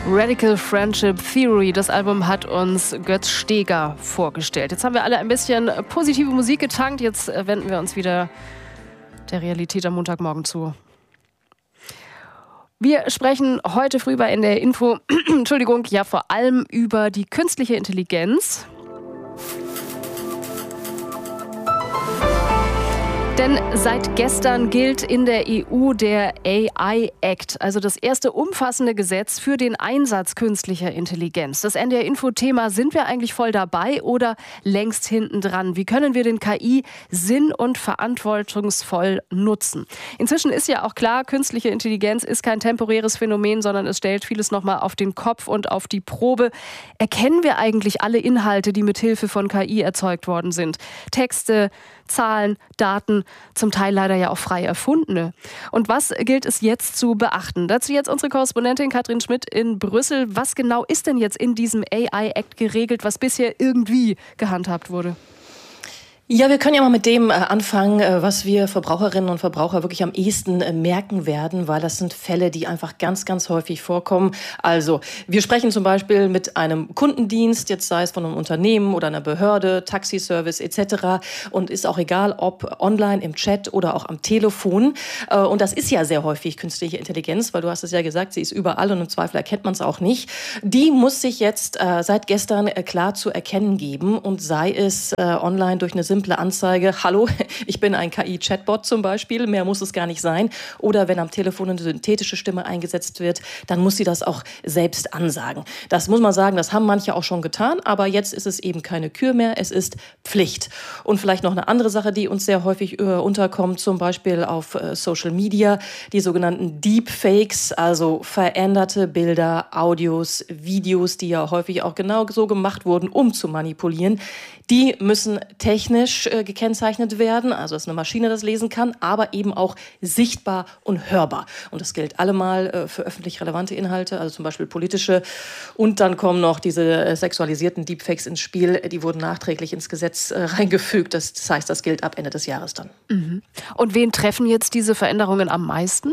Radical Friendship Theory, das Album hat uns Götz Steger vorgestellt. Jetzt haben wir alle ein bisschen positive Musik getankt, jetzt wenden wir uns wieder der Realität am Montagmorgen zu. Wir sprechen heute früh bei NDR Info, ja vor allem über die künstliche Intelligenz. Denn seit gestern gilt in der EU der AI Act, also das erste umfassende Gesetz für den Einsatz künstlicher Intelligenz. Das NDR-Info-Thema, sind wir eigentlich voll dabei oder längst hinten dran? Wie können wir den KI sinn- und verantwortungsvoll nutzen? Inzwischen ist ja auch klar, künstliche Intelligenz ist kein temporäres Phänomen, sondern es stellt vieles nochmal auf den Kopf und auf die Probe. Erkennen wir eigentlich alle Inhalte, die mit Hilfe von KI erzeugt worden sind? Texte, Zahlen, Daten, zum Teil leider ja auch frei erfundene. Und was gilt es jetzt zu beachten? Dazu jetzt unsere Korrespondentin Katrin Schmidt in Brüssel. Was genau ist denn jetzt in diesem AI Act geregelt, was bisher irgendwie gehandhabt wurde? Ja, wir können ja mal mit dem anfangen, was wir Verbraucherinnen und Verbraucher wirklich am ehesten merken werden, weil das sind Fälle, die einfach ganz, ganz häufig vorkommen. Also, wir sprechen zum Beispiel mit einem Kundendienst, jetzt sei es von einem Unternehmen oder einer Behörde, Taxiservice etc. Und ist auch egal, ob online, im Chat oder auch am Telefon. Und das ist ja sehr häufig künstliche Intelligenz, weil du hast es ja gesagt, sie ist überall und im Zweifel erkennt man es auch nicht. Die muss sich jetzt seit gestern klar zu erkennen geben und sei es online durch eine simple Anzeige, hallo, ich bin ein KI-Chatbot zum Beispiel, mehr muss es gar nicht sein. Oder wenn am Telefon eine synthetische Stimme eingesetzt wird, dann muss sie das auch selbst ansagen. Das muss man sagen, das haben manche auch schon getan, aber jetzt ist es eben keine Kür mehr, es ist Pflicht. Und vielleicht noch eine andere Sache, die uns sehr häufig unterkommt, zum Beispiel auf Social Media, die sogenannten Deepfakes, also veränderte Bilder, Audios, Videos, die ja häufig auch genau so gemacht wurden, um zu manipulieren. Die müssen technisch gekennzeichnet werden, also dass eine Maschine das lesen kann, aber eben auch sichtbar und hörbar. Und das gilt allemal für öffentlich relevante Inhalte, also zum Beispiel politische. Und dann kommen noch diese sexualisierten Deepfakes ins Spiel, die wurden nachträglich ins Gesetz reingefügt. Das heißt, das gilt ab Ende des Jahres dann. Mhm. Und wen treffen jetzt diese Veränderungen am meisten?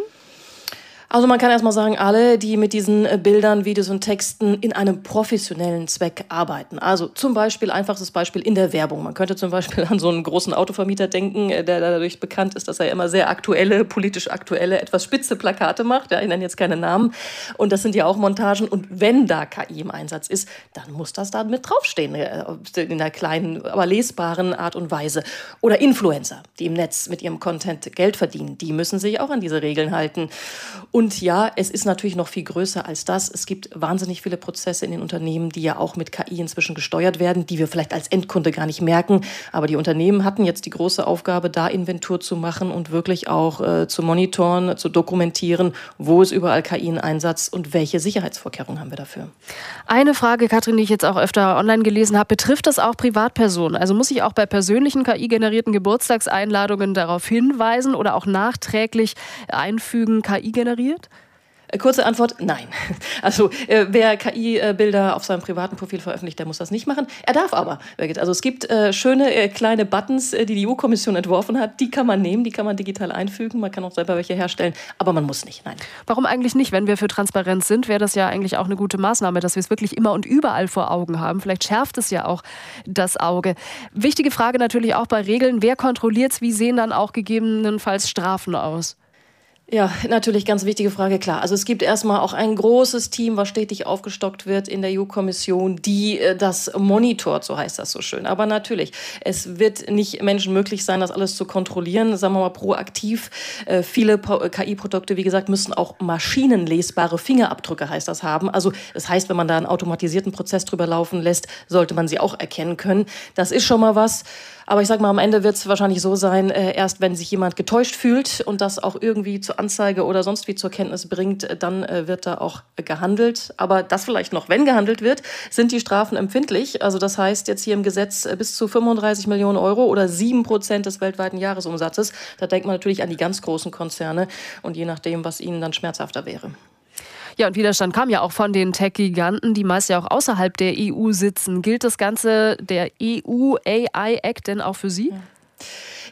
Also man kann erstmal sagen, alle, die mit diesen Bildern, Videos und Texten in einem professionellen Zweck arbeiten. Also zum Beispiel, einfachstes Beispiel in der Werbung. Man könnte zum Beispiel an so einen großen Autovermieter denken, der dadurch bekannt ist, dass er immer sehr aktuelle, politisch aktuelle, etwas spitze Plakate macht. Ja, ich nenne jetzt keine Namen. Und das sind ja auch Montagen. Und wenn da KI im Einsatz ist, dann muss das da mit draufstehen. In einer kleinen, aber lesbaren Art und Weise. Oder Influencer, die im Netz mit ihrem Content Geld verdienen. Die müssen sich auch an diese Regeln halten. Und ja, es ist natürlich noch viel größer als das. Es gibt wahnsinnig viele Prozesse in den Unternehmen, die ja auch mit KI inzwischen gesteuert werden, die wir vielleicht als Endkunde gar nicht merken. Aber die Unternehmen hatten jetzt die große Aufgabe, da Inventur zu machen und wirklich auch zu monitoren, zu dokumentieren, wo ist überall KI in Einsatz und welche Sicherheitsvorkehrungen haben wir dafür. Eine Frage, Katrin, die ich jetzt auch öfter online gelesen habe, betrifft das auch Privatpersonen? Also muss ich auch bei persönlichen KI-generierten Geburtstagseinladungen darauf hinweisen oder auch nachträglich einfügen, KI generiert? Kurze Antwort, nein. Also wer KI-Bilder auf seinem privaten Profil veröffentlicht, der muss das nicht machen. Er darf aber. Also es gibt schöne kleine Buttons, die EU-Kommission entworfen hat. Die kann man nehmen, die kann man digital einfügen. Man kann auch selber welche herstellen, aber man muss nicht, nein. Warum eigentlich nicht? Wenn wir für Transparenz sind, wäre das ja eigentlich auch eine gute Maßnahme, dass wir es wirklich immer und überall vor Augen haben. Vielleicht schärft es ja auch das Auge. Wichtige Frage natürlich auch bei Regeln. Wer kontrolliert es? Wie sehen dann auch gegebenenfalls Strafen aus? Ja, natürlich ganz wichtige Frage, klar. Also es gibt erstmal auch ein großes Team, was stetig aufgestockt wird in der EU-Kommission, die das monitort, so heißt das so schön. Aber natürlich, es wird nicht Menschen möglich sein, das alles zu kontrollieren, sagen wir mal proaktiv. Viele KI-Produkte, wie gesagt, müssen auch maschinenlesbare Fingerabdrücke, heißt das, haben. Also das heißt, wenn man da einen automatisierten Prozess drüber laufen lässt, sollte man sie auch erkennen können. Das ist schon mal was. Aber ich sag mal, am Ende wird es wahrscheinlich so sein, erst wenn sich jemand getäuscht fühlt und das auch irgendwie zur Anzeige oder sonst wie zur Kenntnis bringt, dann wird da auch gehandelt. Aber das vielleicht noch, wenn gehandelt wird, sind die Strafen empfindlich. Also das heißt jetzt hier im Gesetz bis zu 35 Millionen Euro oder 7% des weltweiten Jahresumsatzes. Da denkt man natürlich an die ganz großen Konzerne und je nachdem, was ihnen dann schmerzhafter wäre. Ja, und Widerstand kam ja auch von den Tech-Giganten, die meist ja auch außerhalb der EU sitzen. Gilt das Ganze der EU AI Act denn auch für Sie?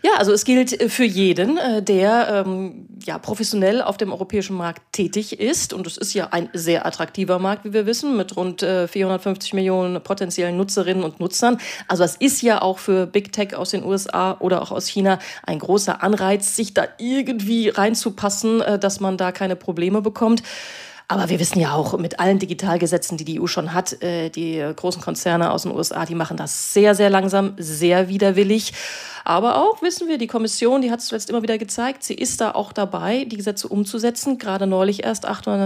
Ja, also es gilt für jeden, der professionell auf dem europäischen Markt tätig ist. Und es ist ja ein sehr attraktiver Markt, wie wir wissen, mit rund 450 Millionen potenziellen Nutzerinnen und Nutzern. Also es ist ja auch für Big Tech aus den USA oder auch aus China ein großer Anreiz, sich da irgendwie reinzupassen, dass man da keine Probleme bekommt. Aber wir wissen ja auch, mit allen Digitalgesetzen, die EU schon hat, die großen Konzerne aus den USA, die machen das sehr, sehr langsam, sehr widerwillig. Aber auch, wissen wir, die Kommission, die hat es zuletzt immer wieder gezeigt, sie ist da auch dabei, die Gesetze umzusetzen. Gerade neulich erst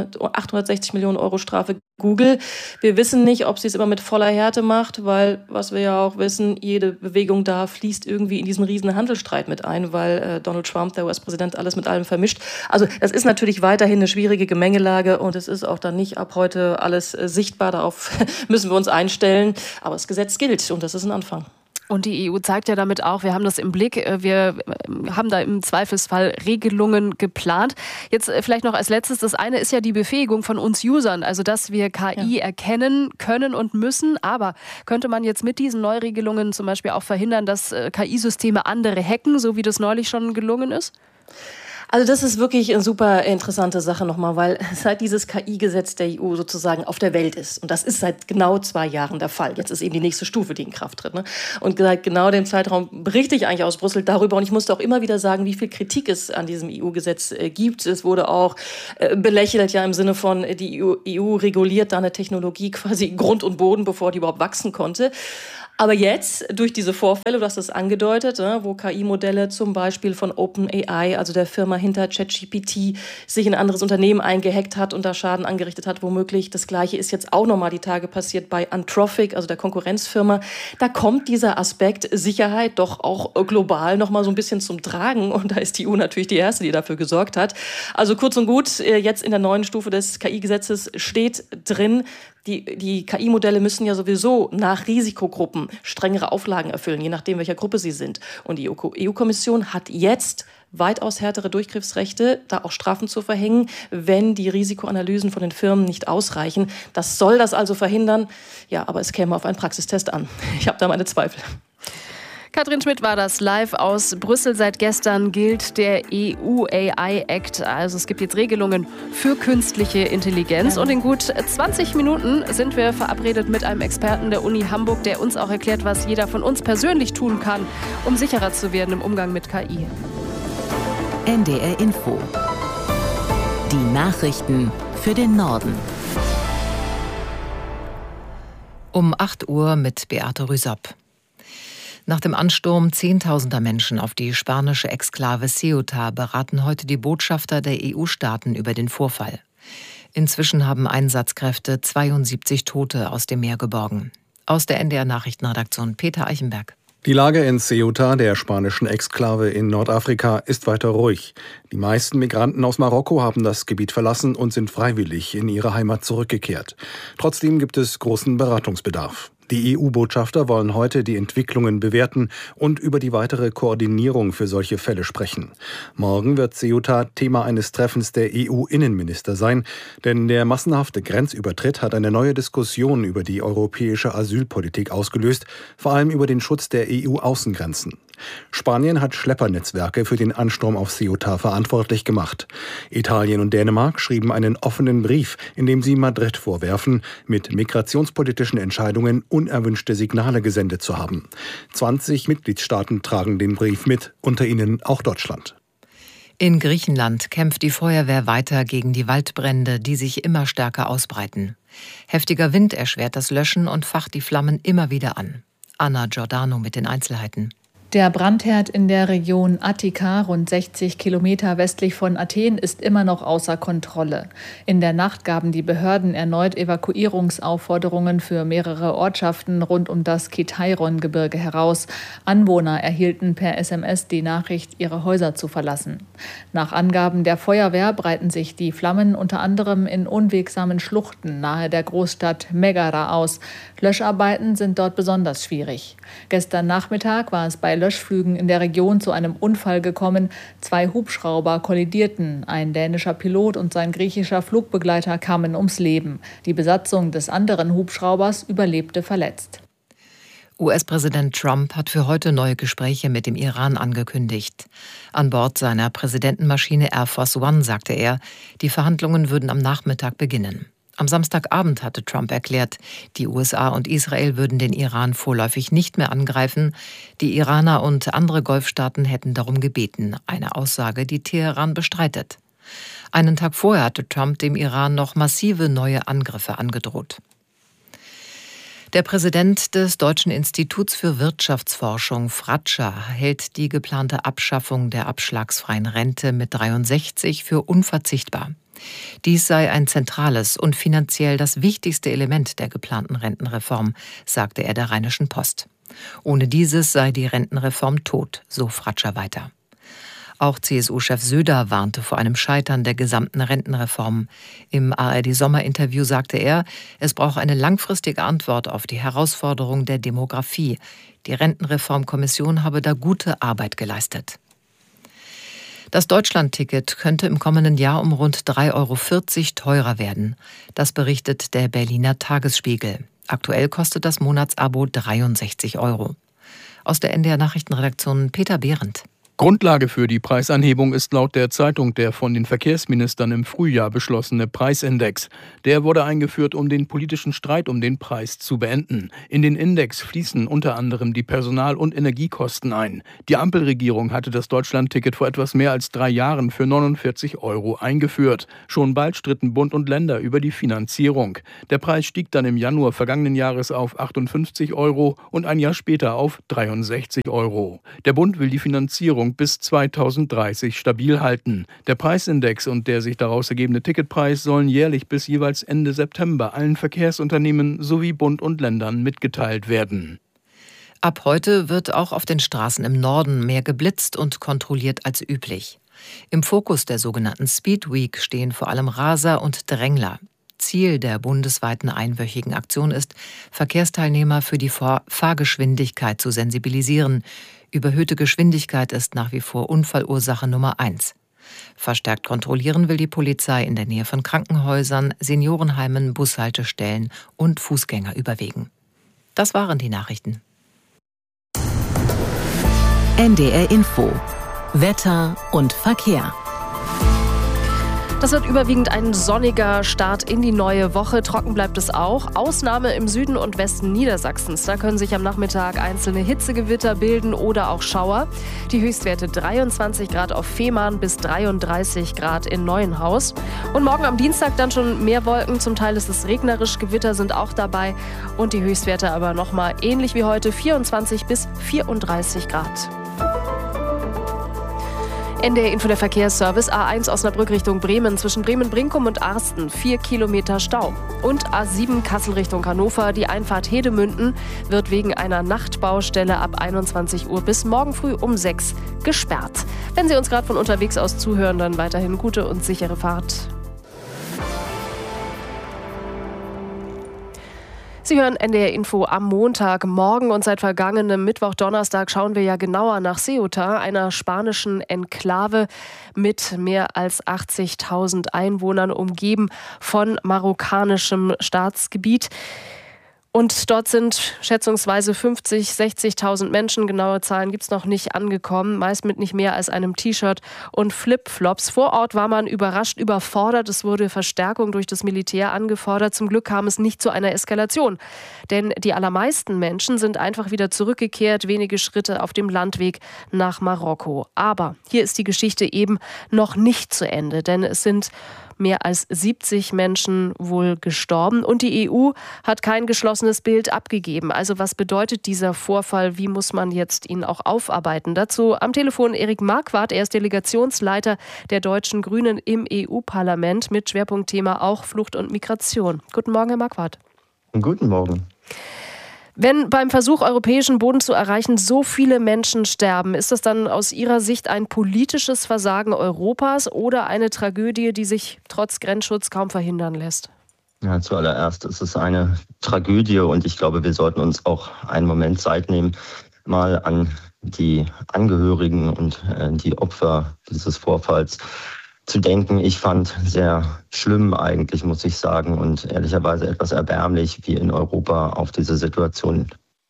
860 Millionen Euro Strafe Google. Wir wissen nicht, ob sie es immer mit voller Härte macht, weil, was wir ja auch wissen, jede Bewegung da fließt irgendwie in diesen riesen Handelsstreit mit ein, weil Donald Trump, der US-Präsident, alles mit allem vermischt. Also das ist natürlich weiterhin eine schwierige Gemengelage und es ist auch dann nicht ab heute alles sichtbar. Darauf müssen wir uns einstellen. Aber das Gesetz gilt und das ist ein Anfang. Und die EU zeigt ja damit auch, wir haben das im Blick, wir haben da im Zweifelsfall Regelungen geplant. Jetzt vielleicht noch als letztes, das eine ist ja die Befähigung von uns Usern, also dass wir KI erkennen können und müssen. Aber könnte man jetzt mit diesen Neuregelungen zum Beispiel auch verhindern, dass KI-Systeme andere hacken, so wie das neulich schon gelungen ist? Also das ist wirklich eine super interessante Sache nochmal, weil seit dieses KI-Gesetz der EU sozusagen auf der Welt ist, und das ist seit genau 2 Jahren der Fall, jetzt ist eben die nächste Stufe, die in Kraft tritt, ne? Und seit genau dem Zeitraum berichte ich eigentlich aus Brüssel darüber und ich musste auch immer wieder sagen, wie viel Kritik es an diesem EU-Gesetz gibt. Es wurde auch belächelt, ja im Sinne von, die EU reguliert da eine Technologie quasi Grund und Boden, bevor die überhaupt wachsen konnte. Aber jetzt, durch diese Vorfälle, du hast das angedeutet, wo KI-Modelle zum Beispiel von OpenAI, also der Firma hinter ChatGPT, sich in ein anderes Unternehmen eingehackt hat und da Schaden angerichtet hat, womöglich. Das Gleiche ist jetzt auch nochmal die Tage passiert bei Anthropic, also der Konkurrenzfirma. Da kommt dieser Aspekt Sicherheit doch auch global nochmal so ein bisschen zum Tragen. Und da ist die EU natürlich die Erste, die dafür gesorgt hat. Also kurz und gut, jetzt in der neuen Stufe des KI-Gesetzes steht drin, die KI-Modelle müssen ja sowieso nach Risikogruppen strengere Auflagen erfüllen, je nachdem, welcher Gruppe sie sind. Und die EU-Kommission hat jetzt weitaus härtere Durchgriffsrechte, da auch Strafen zu verhängen, wenn die Risikoanalysen von den Firmen nicht ausreichen. Das soll das also verhindern. Ja, aber es käme auf einen Praxistest an. Ich habe da meine Zweifel. Katrin Schmidt war das live aus Brüssel. Seit gestern gilt der EU AI Act. Also es gibt jetzt Regelungen für künstliche Intelligenz. Und in gut 20 Minuten sind wir verabredet mit einem Experten der Uni Hamburg, der uns auch erklärt, was jeder von uns persönlich tun kann, um sicherer zu werden im Umgang mit KI. NDR Info. Die Nachrichten für den Norden. Um 8 Uhr mit Beate Rüsop. Nach dem Ansturm zehntausender Menschen auf die spanische Exklave Ceuta beraten heute die Botschafter der EU-Staaten über den Vorfall. Inzwischen haben Einsatzkräfte 72 Tote aus dem Meer geborgen. Aus der NDR-Nachrichtenredaktion Peter Eichenberg. Die Lage in Ceuta, der spanischen Exklave in Nordafrika, ist weiter ruhig. Die meisten Migranten aus Marokko haben das Gebiet verlassen und sind freiwillig in ihre Heimat zurückgekehrt. Trotzdem gibt es großen Beratungsbedarf. Die EU-Botschafter wollen heute die Entwicklungen bewerten und über die weitere Koordinierung für solche Fälle sprechen. Morgen wird Ceuta Thema eines Treffens der EU-Innenminister sein, denn der massenhafte Grenzübertritt hat eine neue Diskussion über die europäische Asylpolitik ausgelöst, vor allem über den Schutz der EU-Außengrenzen. Spanien hat Schleppernetzwerke für den Ansturm auf Ceuta verantwortlich gemacht. Italien und Dänemark schrieben einen offenen Brief, in dem sie Madrid vorwerfen, mit migrationspolitischen Entscheidungen unerwünschte Signale gesendet zu haben. 20 Mitgliedstaaten tragen den Brief mit, unter ihnen auch Deutschland. In Griechenland kämpft die Feuerwehr weiter gegen die Waldbrände, die sich immer stärker ausbreiten. Heftiger Wind erschwert das Löschen und facht die Flammen immer wieder an. Anna Giordano mit den Einzelheiten. Der Brandherd in der Region Attika, rund 60 Kilometer westlich von Athen, ist immer noch außer Kontrolle. In der Nacht gaben die Behörden erneut Evakuierungsaufforderungen für mehrere Ortschaften rund um das Kitairon-Gebirge heraus. Anwohner erhielten per SMS die Nachricht, ihre Häuser zu verlassen. Nach Angaben der Feuerwehr breiten sich die Flammen unter anderem in unwegsamen Schluchten nahe der Großstadt Megara aus. Löscharbeiten sind dort besonders schwierig. Gestern Nachmittag war es bei Löschflügen in der Region zu einem Unfall gekommen. 2 Hubschrauber kollidierten. Ein dänischer Pilot und sein griechischer Flugbegleiter kamen ums Leben. Die Besatzung des anderen Hubschraubers überlebte verletzt. US-Präsident Trump hat für heute neue Gespräche mit dem Iran angekündigt. An Bord seiner Präsidentenmaschine Air Force One sagte er, die Verhandlungen würden am Nachmittag beginnen. Am Samstagabend hatte Trump erklärt, die USA und Israel würden den Iran vorläufig nicht mehr angreifen. Die Iraner und andere Golfstaaten hätten darum gebeten, eine Aussage, die Teheran bestreitet. Einen Tag vorher hatte Trump dem Iran noch massive neue Angriffe angedroht. Der Präsident des Deutschen Instituts für Wirtschaftsforschung, Fratscher, hält die geplante Abschaffung der abschlagsfreien Rente mit 63 für unverzichtbar. Dies sei ein zentrales und finanziell das wichtigste Element der geplanten Rentenreform, sagte er der Rheinischen Post. Ohne dieses sei die Rentenreform tot, so Fratscher weiter. Auch CSU-Chef Söder warnte vor einem Scheitern der gesamten Rentenreform. Im ARD-Sommerinterview sagte er, es brauche eine langfristige Antwort auf die Herausforderung der Demografie. Die Rentenreformkommission habe da gute Arbeit geleistet. Das Deutschlandticket könnte im kommenden Jahr um rund 3,40 € teurer werden. Das berichtet der Berliner Tagesspiegel. Aktuell kostet das Monatsabo 63 €. Aus der NDR Nachrichtenredaktion Peter Behrendt. Grundlage für die Preisanhebung ist laut der Zeitung der von den Verkehrsministern im Frühjahr beschlossene Preisindex. Der wurde eingeführt, um den politischen Streit um den Preis zu beenden. In den Index fließen unter anderem die Personal- und Energiekosten ein. Die Ampelregierung hatte das Deutschlandticket vor etwas mehr als 3 Jahren für 49 € eingeführt. Schon bald stritten Bund und Länder über die Finanzierung. Der Preis stieg dann im Januar vergangenen Jahres auf 58 € und ein Jahr später auf 63 €. Der Bund will die Finanzierung bis 2030 stabil halten. Der Preisindex und der sich daraus ergebende Ticketpreis sollen jährlich bis jeweils Ende September allen Verkehrsunternehmen sowie Bund und Ländern mitgeteilt werden. Ab heute wird auch auf den Straßen im Norden mehr geblitzt und kontrolliert als üblich. Im Fokus der sogenannten Speed Week stehen vor allem Raser und Drängler. Ziel der bundesweiten einwöchigen Aktion ist, Verkehrsteilnehmer für die Fahrgeschwindigkeit zu sensibilisieren. Überhöhte Geschwindigkeit ist nach wie vor Unfallursache Nummer 1. Verstärkt kontrollieren will die Polizei in der Nähe von Krankenhäusern, Seniorenheimen, Bushaltestellen und Fußgängerüberwegen. Das waren die Nachrichten. NDR Info. Wetter und Verkehr. Das wird überwiegend ein sonniger Start in die neue Woche. Trocken bleibt es auch. Ausnahme im Süden und Westen Niedersachsens. Da können sich am Nachmittag einzelne Hitzegewitter bilden oder auch Schauer. Die Höchstwerte 23 Grad auf Fehmarn bis 33 Grad in Neuenhaus. Und morgen am Dienstag dann schon mehr Wolken. Zum Teil ist es regnerisch. Gewitter sind auch dabei. Und die Höchstwerte aber nochmal ähnlich wie heute 24 bis 34 Grad. NDR Info, der Verkehrsservice. A1 Osnabrück Richtung Bremen. Zwischen Bremen-Brinkum und Arsten 4 Kilometer Stau. Und A7 Kassel Richtung Hannover. Die Einfahrt Hedemünden wird wegen einer Nachtbaustelle ab 21 Uhr bis morgen früh um 6 gesperrt. Wenn Sie uns gerade von unterwegs aus zuhören, dann weiterhin gute und sichere Fahrt. Sie hören NDR Info am Montagmorgen und seit vergangenem Mittwoch, Donnerstag schauen wir ja genauer nach Ceuta, einer spanischen Enklave mit mehr als 80.000 Einwohnern, umgeben von marokkanischem Staatsgebiet. Und dort sind schätzungsweise 50.000, 60.000 Menschen, genaue Zahlen gibt es noch nicht, angekommen, meist mit nicht mehr als einem T-Shirt und Flipflops. Vor Ort war man überrascht, überfordert. Es wurde Verstärkung durch das Militär angefordert. Zum Glück kam es nicht zu einer Eskalation. Denn die allermeisten Menschen sind einfach wieder zurückgekehrt, wenige Schritte auf dem Landweg nach Marokko. Aber hier ist die Geschichte eben noch nicht zu Ende, denn es sind mehr als 70 Menschen wohl gestorben. Und die EU hat kein geschlossenes Bild abgegeben. Also was bedeutet dieser Vorfall? Wie muss man jetzt ihn auch aufarbeiten? Dazu am Telefon Erik Marquardt. Er ist Delegationsleiter der Deutschen Grünen im EU-Parlament mit Schwerpunktthema auch Flucht und Migration. Guten Morgen, Herr Marquardt. Guten Morgen. Wenn beim Versuch, europäischen Boden zu erreichen, so viele Menschen sterben, ist das dann aus Ihrer Sicht ein politisches Versagen Europas oder eine Tragödie, die sich trotz Grenzschutz kaum verhindern lässt? Ja, zuallererst ist es eine Tragödie und ich glaube, wir sollten uns auch einen Moment Zeit nehmen, mal an die Angehörigen und die Opfer dieses Vorfalls zu denken. Ich fand sehr schlimm eigentlich, muss ich sagen, und ehrlicherweise etwas erbärmlich, wie in Europa auf diese Situation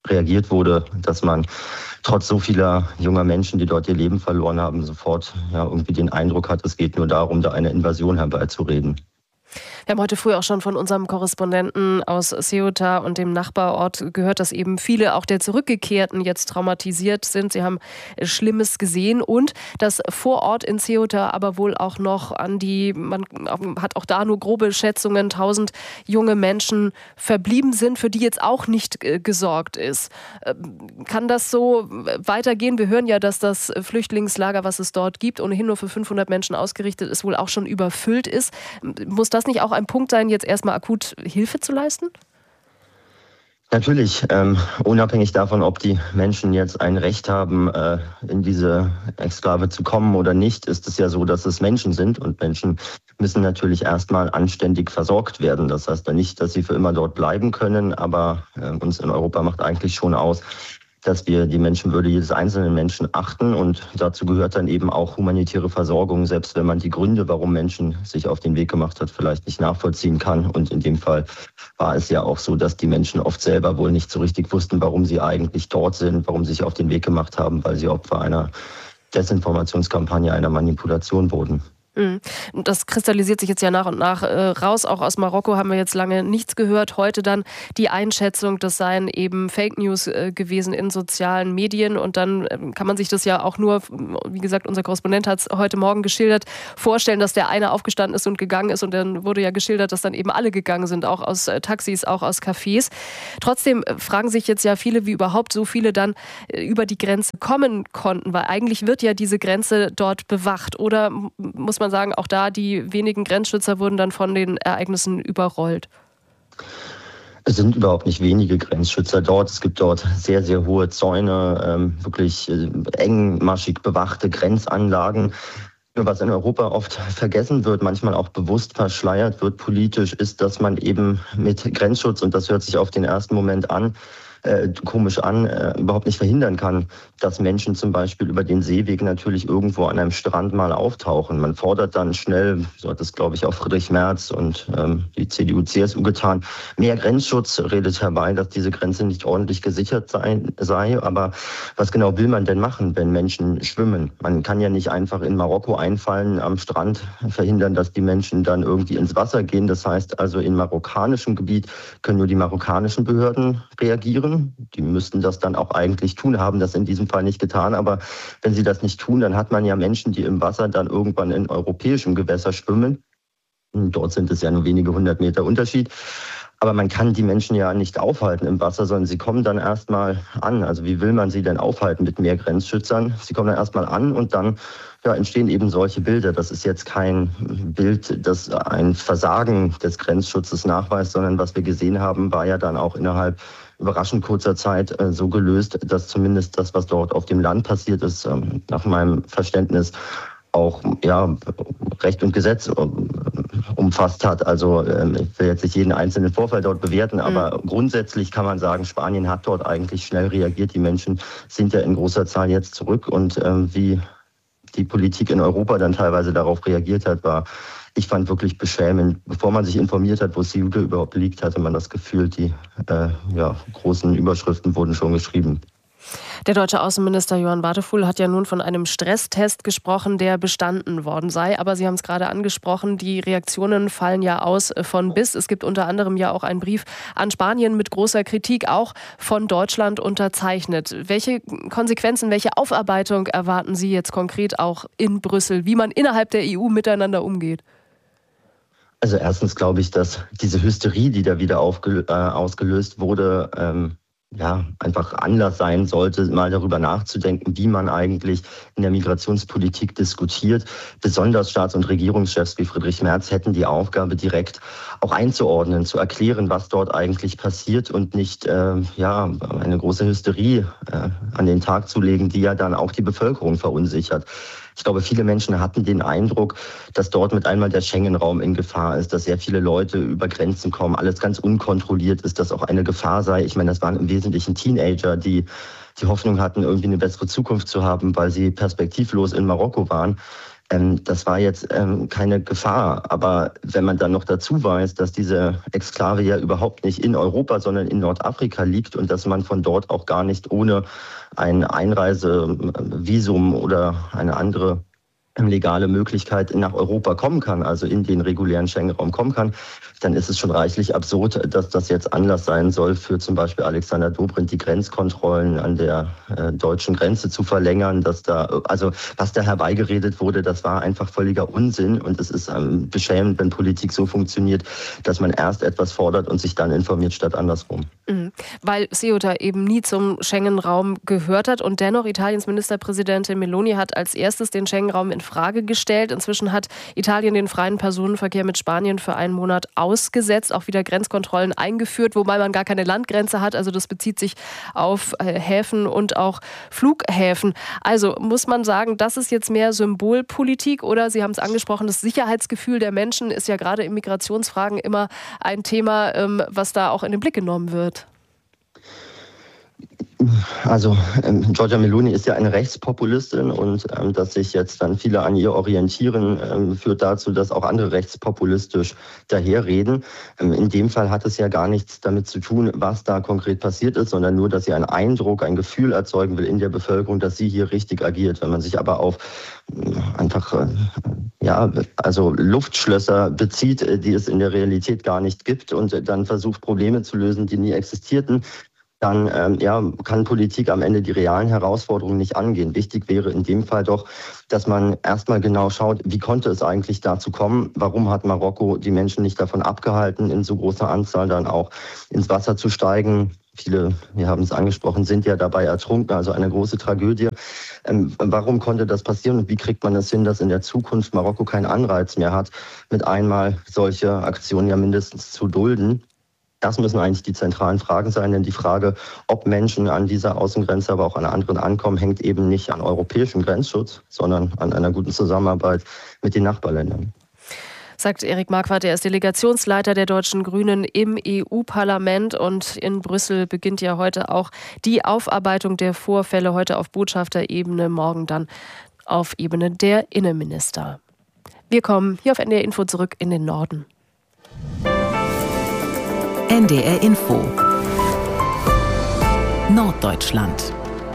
reagiert wurde, dass man trotz so vieler junger Menschen, die dort ihr Leben verloren haben, sofort irgendwie den Eindruck hat, es geht nur darum, da eine Invasion herbeizureden. Wir haben heute früh auch schon von unserem Korrespondenten aus Ceuta und dem Nachbarort gehört, dass eben viele auch der Zurückgekehrten jetzt traumatisiert sind. Sie haben Schlimmes gesehen und dass vor Ort in Ceuta aber wohl auch noch man hat auch da nur grobe Schätzungen, 1000 junge Menschen verblieben sind, für die jetzt auch nicht gesorgt ist. Kann das so weitergehen? Wir hören ja, dass das Flüchtlingslager, was es dort gibt, ohnehin nur für 500 Menschen ausgerichtet ist, wohl auch schon überfüllt ist. Muss das nicht auch ein Punkt sein, jetzt erstmal akut Hilfe zu leisten? Natürlich, unabhängig davon, ob die Menschen jetzt ein Recht haben, in diese Exklave zu kommen oder nicht, ist es ja so, dass es Menschen sind und Menschen müssen natürlich erstmal anständig versorgt werden. Das heißt dann nicht, dass sie für immer dort bleiben können, aber uns in Europa macht eigentlich schon aus, dass wir die Menschenwürde jedes einzelnen Menschen achten und dazu gehört dann eben auch humanitäre Versorgung, selbst wenn man die Gründe, warum Menschen sich auf den Weg gemacht hat, vielleicht nicht nachvollziehen kann. Und in dem Fall war es ja auch so, dass die Menschen oft selber wohl nicht so richtig wussten, warum sie eigentlich dort sind, warum sie sich auf den Weg gemacht haben, weil sie Opfer einer Desinformationskampagne, einer Manipulation wurden. Das kristallisiert sich jetzt ja nach und nach raus. Auch aus Marokko haben wir jetzt lange nichts gehört. Heute dann die Einschätzung, das seien eben Fake News gewesen in sozialen Medien. Und dann kann man sich das ja auch nur, wie gesagt, unser Korrespondent hat es heute Morgen geschildert, vorstellen, dass der eine aufgestanden ist und gegangen ist. Und dann wurde ja geschildert, dass dann eben alle gegangen sind, auch aus Taxis, auch aus Cafés. Trotzdem fragen sich jetzt ja viele, wie überhaupt so viele dann über die Grenze kommen konnten. Weil eigentlich wird ja diese Grenze dort bewacht. Oder muss man sagen, auch da die wenigen Grenzschützer wurden dann von den Ereignissen überrollt? Es sind überhaupt nicht wenige Grenzschützer dort. Es gibt dort sehr, sehr hohe Zäune, wirklich engmaschig bewachte Grenzanlagen. Was in Europa oft vergessen wird, manchmal auch bewusst verschleiert wird politisch, ist, dass man eben mit Grenzschutz, und das hört sich auf den ersten Moment komisch an, überhaupt nicht verhindern kann, dass Menschen zum Beispiel über den Seeweg natürlich irgendwo an einem Strand mal auftauchen. Man fordert dann schnell, so hat es glaube ich auch Friedrich Merz und die CDU, CSU getan, mehr Grenzschutz, redet herbei, dass diese Grenze nicht ordentlich gesichert sei. Aber was genau will man denn machen, wenn Menschen schwimmen? Man kann ja nicht einfach in Marokko einfallen, am Strand verhindern, dass die Menschen dann irgendwie ins Wasser gehen. Das heißt also, in marokkanischem Gebiet können nur die marokkanischen Behörden reagieren. Die müssten das dann auch eigentlich tun, haben das in diesem Fall nicht getan. Aber wenn sie das nicht tun, dann hat man ja Menschen, die im Wasser dann irgendwann in europäischem Gewässer schwimmen. Und dort sind es ja nur wenige 100 Meter Unterschied. Aber man kann die Menschen ja nicht aufhalten im Wasser, sondern sie kommen dann erstmal an. Also wie will man sie denn aufhalten mit mehr Grenzschützern? Sie kommen dann erstmal an und dann entstehen eben solche Bilder. Das ist jetzt kein Bild, das ein Versagen des Grenzschutzes nachweist, sondern was wir gesehen haben, war ja dann auch innerhalb überraschend kurzer Zeit so gelöst, dass zumindest das, was dort auf dem Land passiert ist, nach meinem Verständnis auch Recht und Gesetz umfasst hat. Also ich will jetzt nicht jeden einzelnen Vorfall dort bewerten, aber grundsätzlich kann man sagen, Spanien hat dort eigentlich schnell reagiert. Die Menschen sind ja in großer Zahl jetzt zurück und wie die Politik in Europa dann teilweise darauf reagiert hat, ich fand wirklich beschämend. Bevor man sich informiert hat, wo Ceuta überhaupt liegt, hatte man das Gefühl, die großen Überschriften wurden schon geschrieben. Der deutsche Außenminister Johann Wadefuhl hat ja nun von einem Stresstest gesprochen, der bestanden worden sei. Aber Sie haben es gerade angesprochen, die Reaktionen fallen ja aus von bis. Es gibt unter anderem ja auch einen Brief an Spanien mit großer Kritik, auch von Deutschland unterzeichnet. Welche Konsequenzen, welche Aufarbeitung erwarten Sie jetzt konkret auch in Brüssel, wie man innerhalb der EU miteinander umgeht? Also erstens glaube ich, dass diese Hysterie, die da wieder ausgelöst wurde, einfach Anlass sein sollte, mal darüber nachzudenken, wie man eigentlich in der Migrationspolitik diskutiert. Besonders Staats- und Regierungschefs wie Friedrich Merz hätten die Aufgabe, direkt auch einzuordnen, zu erklären, was dort eigentlich passiert und nicht eine große Hysterie an den Tag zu legen, die ja dann auch die Bevölkerung verunsichert. Ich glaube, viele Menschen hatten den Eindruck, dass dort mit einmal der Schengen-Raum in Gefahr ist, dass sehr viele Leute über Grenzen kommen, alles ganz unkontrolliert ist, dass auch eine Gefahr sei. Ich meine, das waren im Wesentlichen Teenager, die Hoffnung hatten, irgendwie eine bessere Zukunft zu haben, weil sie perspektivlos in Marokko waren. Das war jetzt keine Gefahr. Aber wenn man dann noch dazu weiß, dass diese Exklave ja überhaupt nicht in Europa, sondern in Nordafrika liegt und dass man von dort auch gar nicht ohne ein Einreisevisum oder eine andere legale Möglichkeit nach Europa kommen kann, also in den regulären Schengen-Raum kommen kann, dann ist es schon reichlich absurd, dass das jetzt Anlass sein soll, für zum Beispiel Alexander Dobrindt die Grenzkontrollen an der deutschen Grenze zu verlängern. Was da herbeigeredet wurde, das war einfach völliger Unsinn. Und es ist beschämend, wenn Politik so funktioniert, dass man erst etwas fordert und sich dann informiert, statt andersrum. Weil Ceuta eben nie zum Schengen-Raum gehört hat und dennoch Italiens Ministerpräsidentin Meloni hat als erstes den Schengen-Raum in Frage gestellt. Inzwischen hat Italien den freien Personenverkehr mit Spanien für einen Monat ausgesetzt, auch wieder Grenzkontrollen eingeführt, wobei man gar keine Landgrenze hat. Also das bezieht sich auf Häfen und auch Flughäfen. Also muss man sagen, das ist jetzt mehr Symbolpolitik oder Sie haben es angesprochen, das Sicherheitsgefühl der Menschen ist ja gerade in Migrationsfragen immer ein Thema, was da auch in den Blick genommen wird. Also Giorgia Meloni ist ja eine Rechtspopulistin und dass sich jetzt dann viele an ihr orientieren, führt dazu, dass auch andere rechtspopulistisch daherreden. In dem Fall hat es ja gar nichts damit zu tun, was da konkret passiert ist, sondern nur, dass sie einen Eindruck, ein Gefühl erzeugen will in der Bevölkerung, dass sie hier richtig agiert. Wenn man sich aber auf einfach Luftschlösser bezieht, die es in der Realität gar nicht gibt und dann versucht, Probleme zu lösen, die nie existierten, dann kann Politik am Ende die realen Herausforderungen nicht angehen. Wichtig wäre in dem Fall doch, dass man erstmal genau schaut, wie konnte es eigentlich dazu kommen? Warum hat Marokko die Menschen nicht davon abgehalten, in so großer Anzahl dann auch ins Wasser zu steigen? Viele, wir haben es angesprochen, sind ja dabei ertrunken, also eine große Tragödie. Warum konnte das passieren und wie kriegt man es hin, dass in der Zukunft Marokko keinen Anreiz mehr hat, mit einmal solche Aktionen ja mindestens zu dulden? Das müssen eigentlich die zentralen Fragen sein, denn die Frage, ob Menschen an dieser Außengrenze, aber auch an anderen ankommen, hängt eben nicht an europäischem Grenzschutz, sondern an einer guten Zusammenarbeit mit den Nachbarländern. Sagt Erik Marquardt, er ist Delegationsleiter der Deutschen Grünen im EU-Parlament und in Brüssel beginnt ja heute auch die Aufarbeitung der Vorfälle, heute auf Botschafterebene, morgen dann auf Ebene der Innenminister. Wir kommen hier auf NDR Info zurück in den Norden. NDR Info Norddeutschland.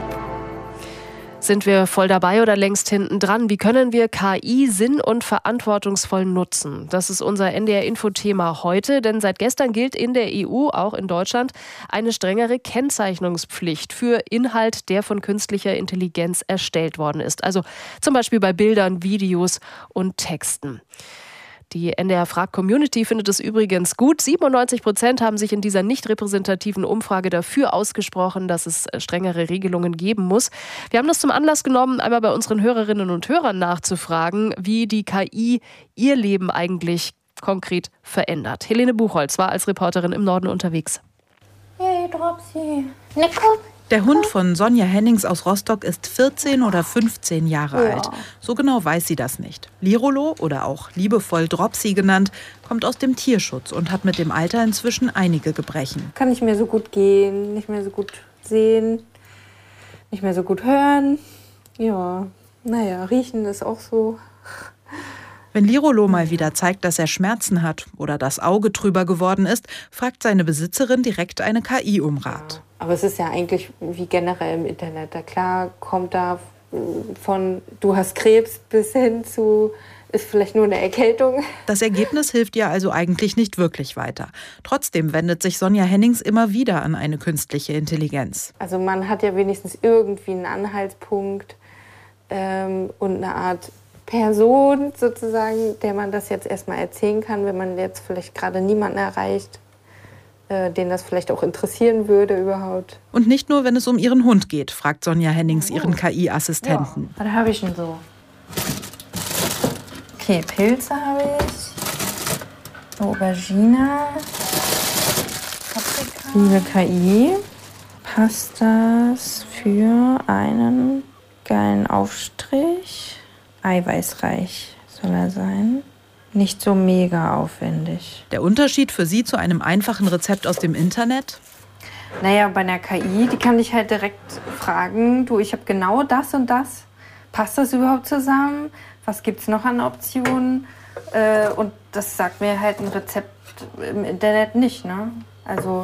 Sind wir voll dabei oder längst hinten dran? Wie können wir KI sinn- und verantwortungsvoll nutzen? Das ist unser NDR-Info-Thema heute, denn seit gestern gilt in der EU, auch in Deutschland, eine strengere Kennzeichnungspflicht für Inhalt, der von künstlicher Intelligenz erstellt worden ist. Also zum Beispiel bei Bildern, Videos und Texten. Die NDR-Frag-Community findet es übrigens gut. 97% haben sich in dieser nicht repräsentativen Umfrage dafür ausgesprochen, dass es strengere Regelungen geben muss. Wir haben das zum Anlass genommen, einmal bei unseren Hörerinnen und Hörern nachzufragen, wie die KI ihr Leben eigentlich konkret verändert. Helene Buchholz war als Reporterin im Norden unterwegs. Hey, Dropsy. Na komm. Der Hund von Sonja Hennings aus Rostock ist 14 oder 15 Jahre alt. So genau weiß sie das nicht. Lirolo, oder auch liebevoll Dropsy genannt, kommt aus dem Tierschutz und hat mit dem Alter inzwischen einige Gebrechen. Kann nicht mehr so gut gehen, nicht mehr so gut sehen, nicht mehr so gut hören. Ja, riechen ist auch so. Wenn Lirolo mal wieder zeigt, dass er Schmerzen hat oder das Auge trüber geworden ist, fragt seine Besitzerin direkt eine KI um Rat. Aber es ist ja eigentlich wie generell im Internet. Da klar kommt da von du hast Krebs bis hin zu ist vielleicht nur eine Erkältung. Das Ergebnis hilft ihr also eigentlich nicht wirklich weiter. Trotzdem wendet sich Sonja Hennings immer wieder an eine künstliche Intelligenz. Also man hat ja wenigstens irgendwie einen Anhaltspunkt und eine Art Person sozusagen, der man das jetzt erstmal erzählen kann, wenn man jetzt vielleicht gerade niemanden erreicht, den das vielleicht auch interessieren würde überhaupt. Und nicht nur, wenn es um ihren Hund geht, fragt Sonja Hennings ihren KI-Assistenten. Ja. Was habe ich denn so? Okay, Pilze habe ich. Aubergine. Paprika. Liebe KI, passt das für einen geilen Aufstrich? Eiweißreich soll er sein. Nicht so mega aufwendig. Der Unterschied für Sie zu einem einfachen Rezept aus dem Internet? Naja, bei einer KI, die kann ich halt direkt fragen, du, ich habe genau das und das. Passt das überhaupt zusammen? was gibt es noch an Optionen? Und das sagt mir halt ein Rezept im Internet nicht, ne? Also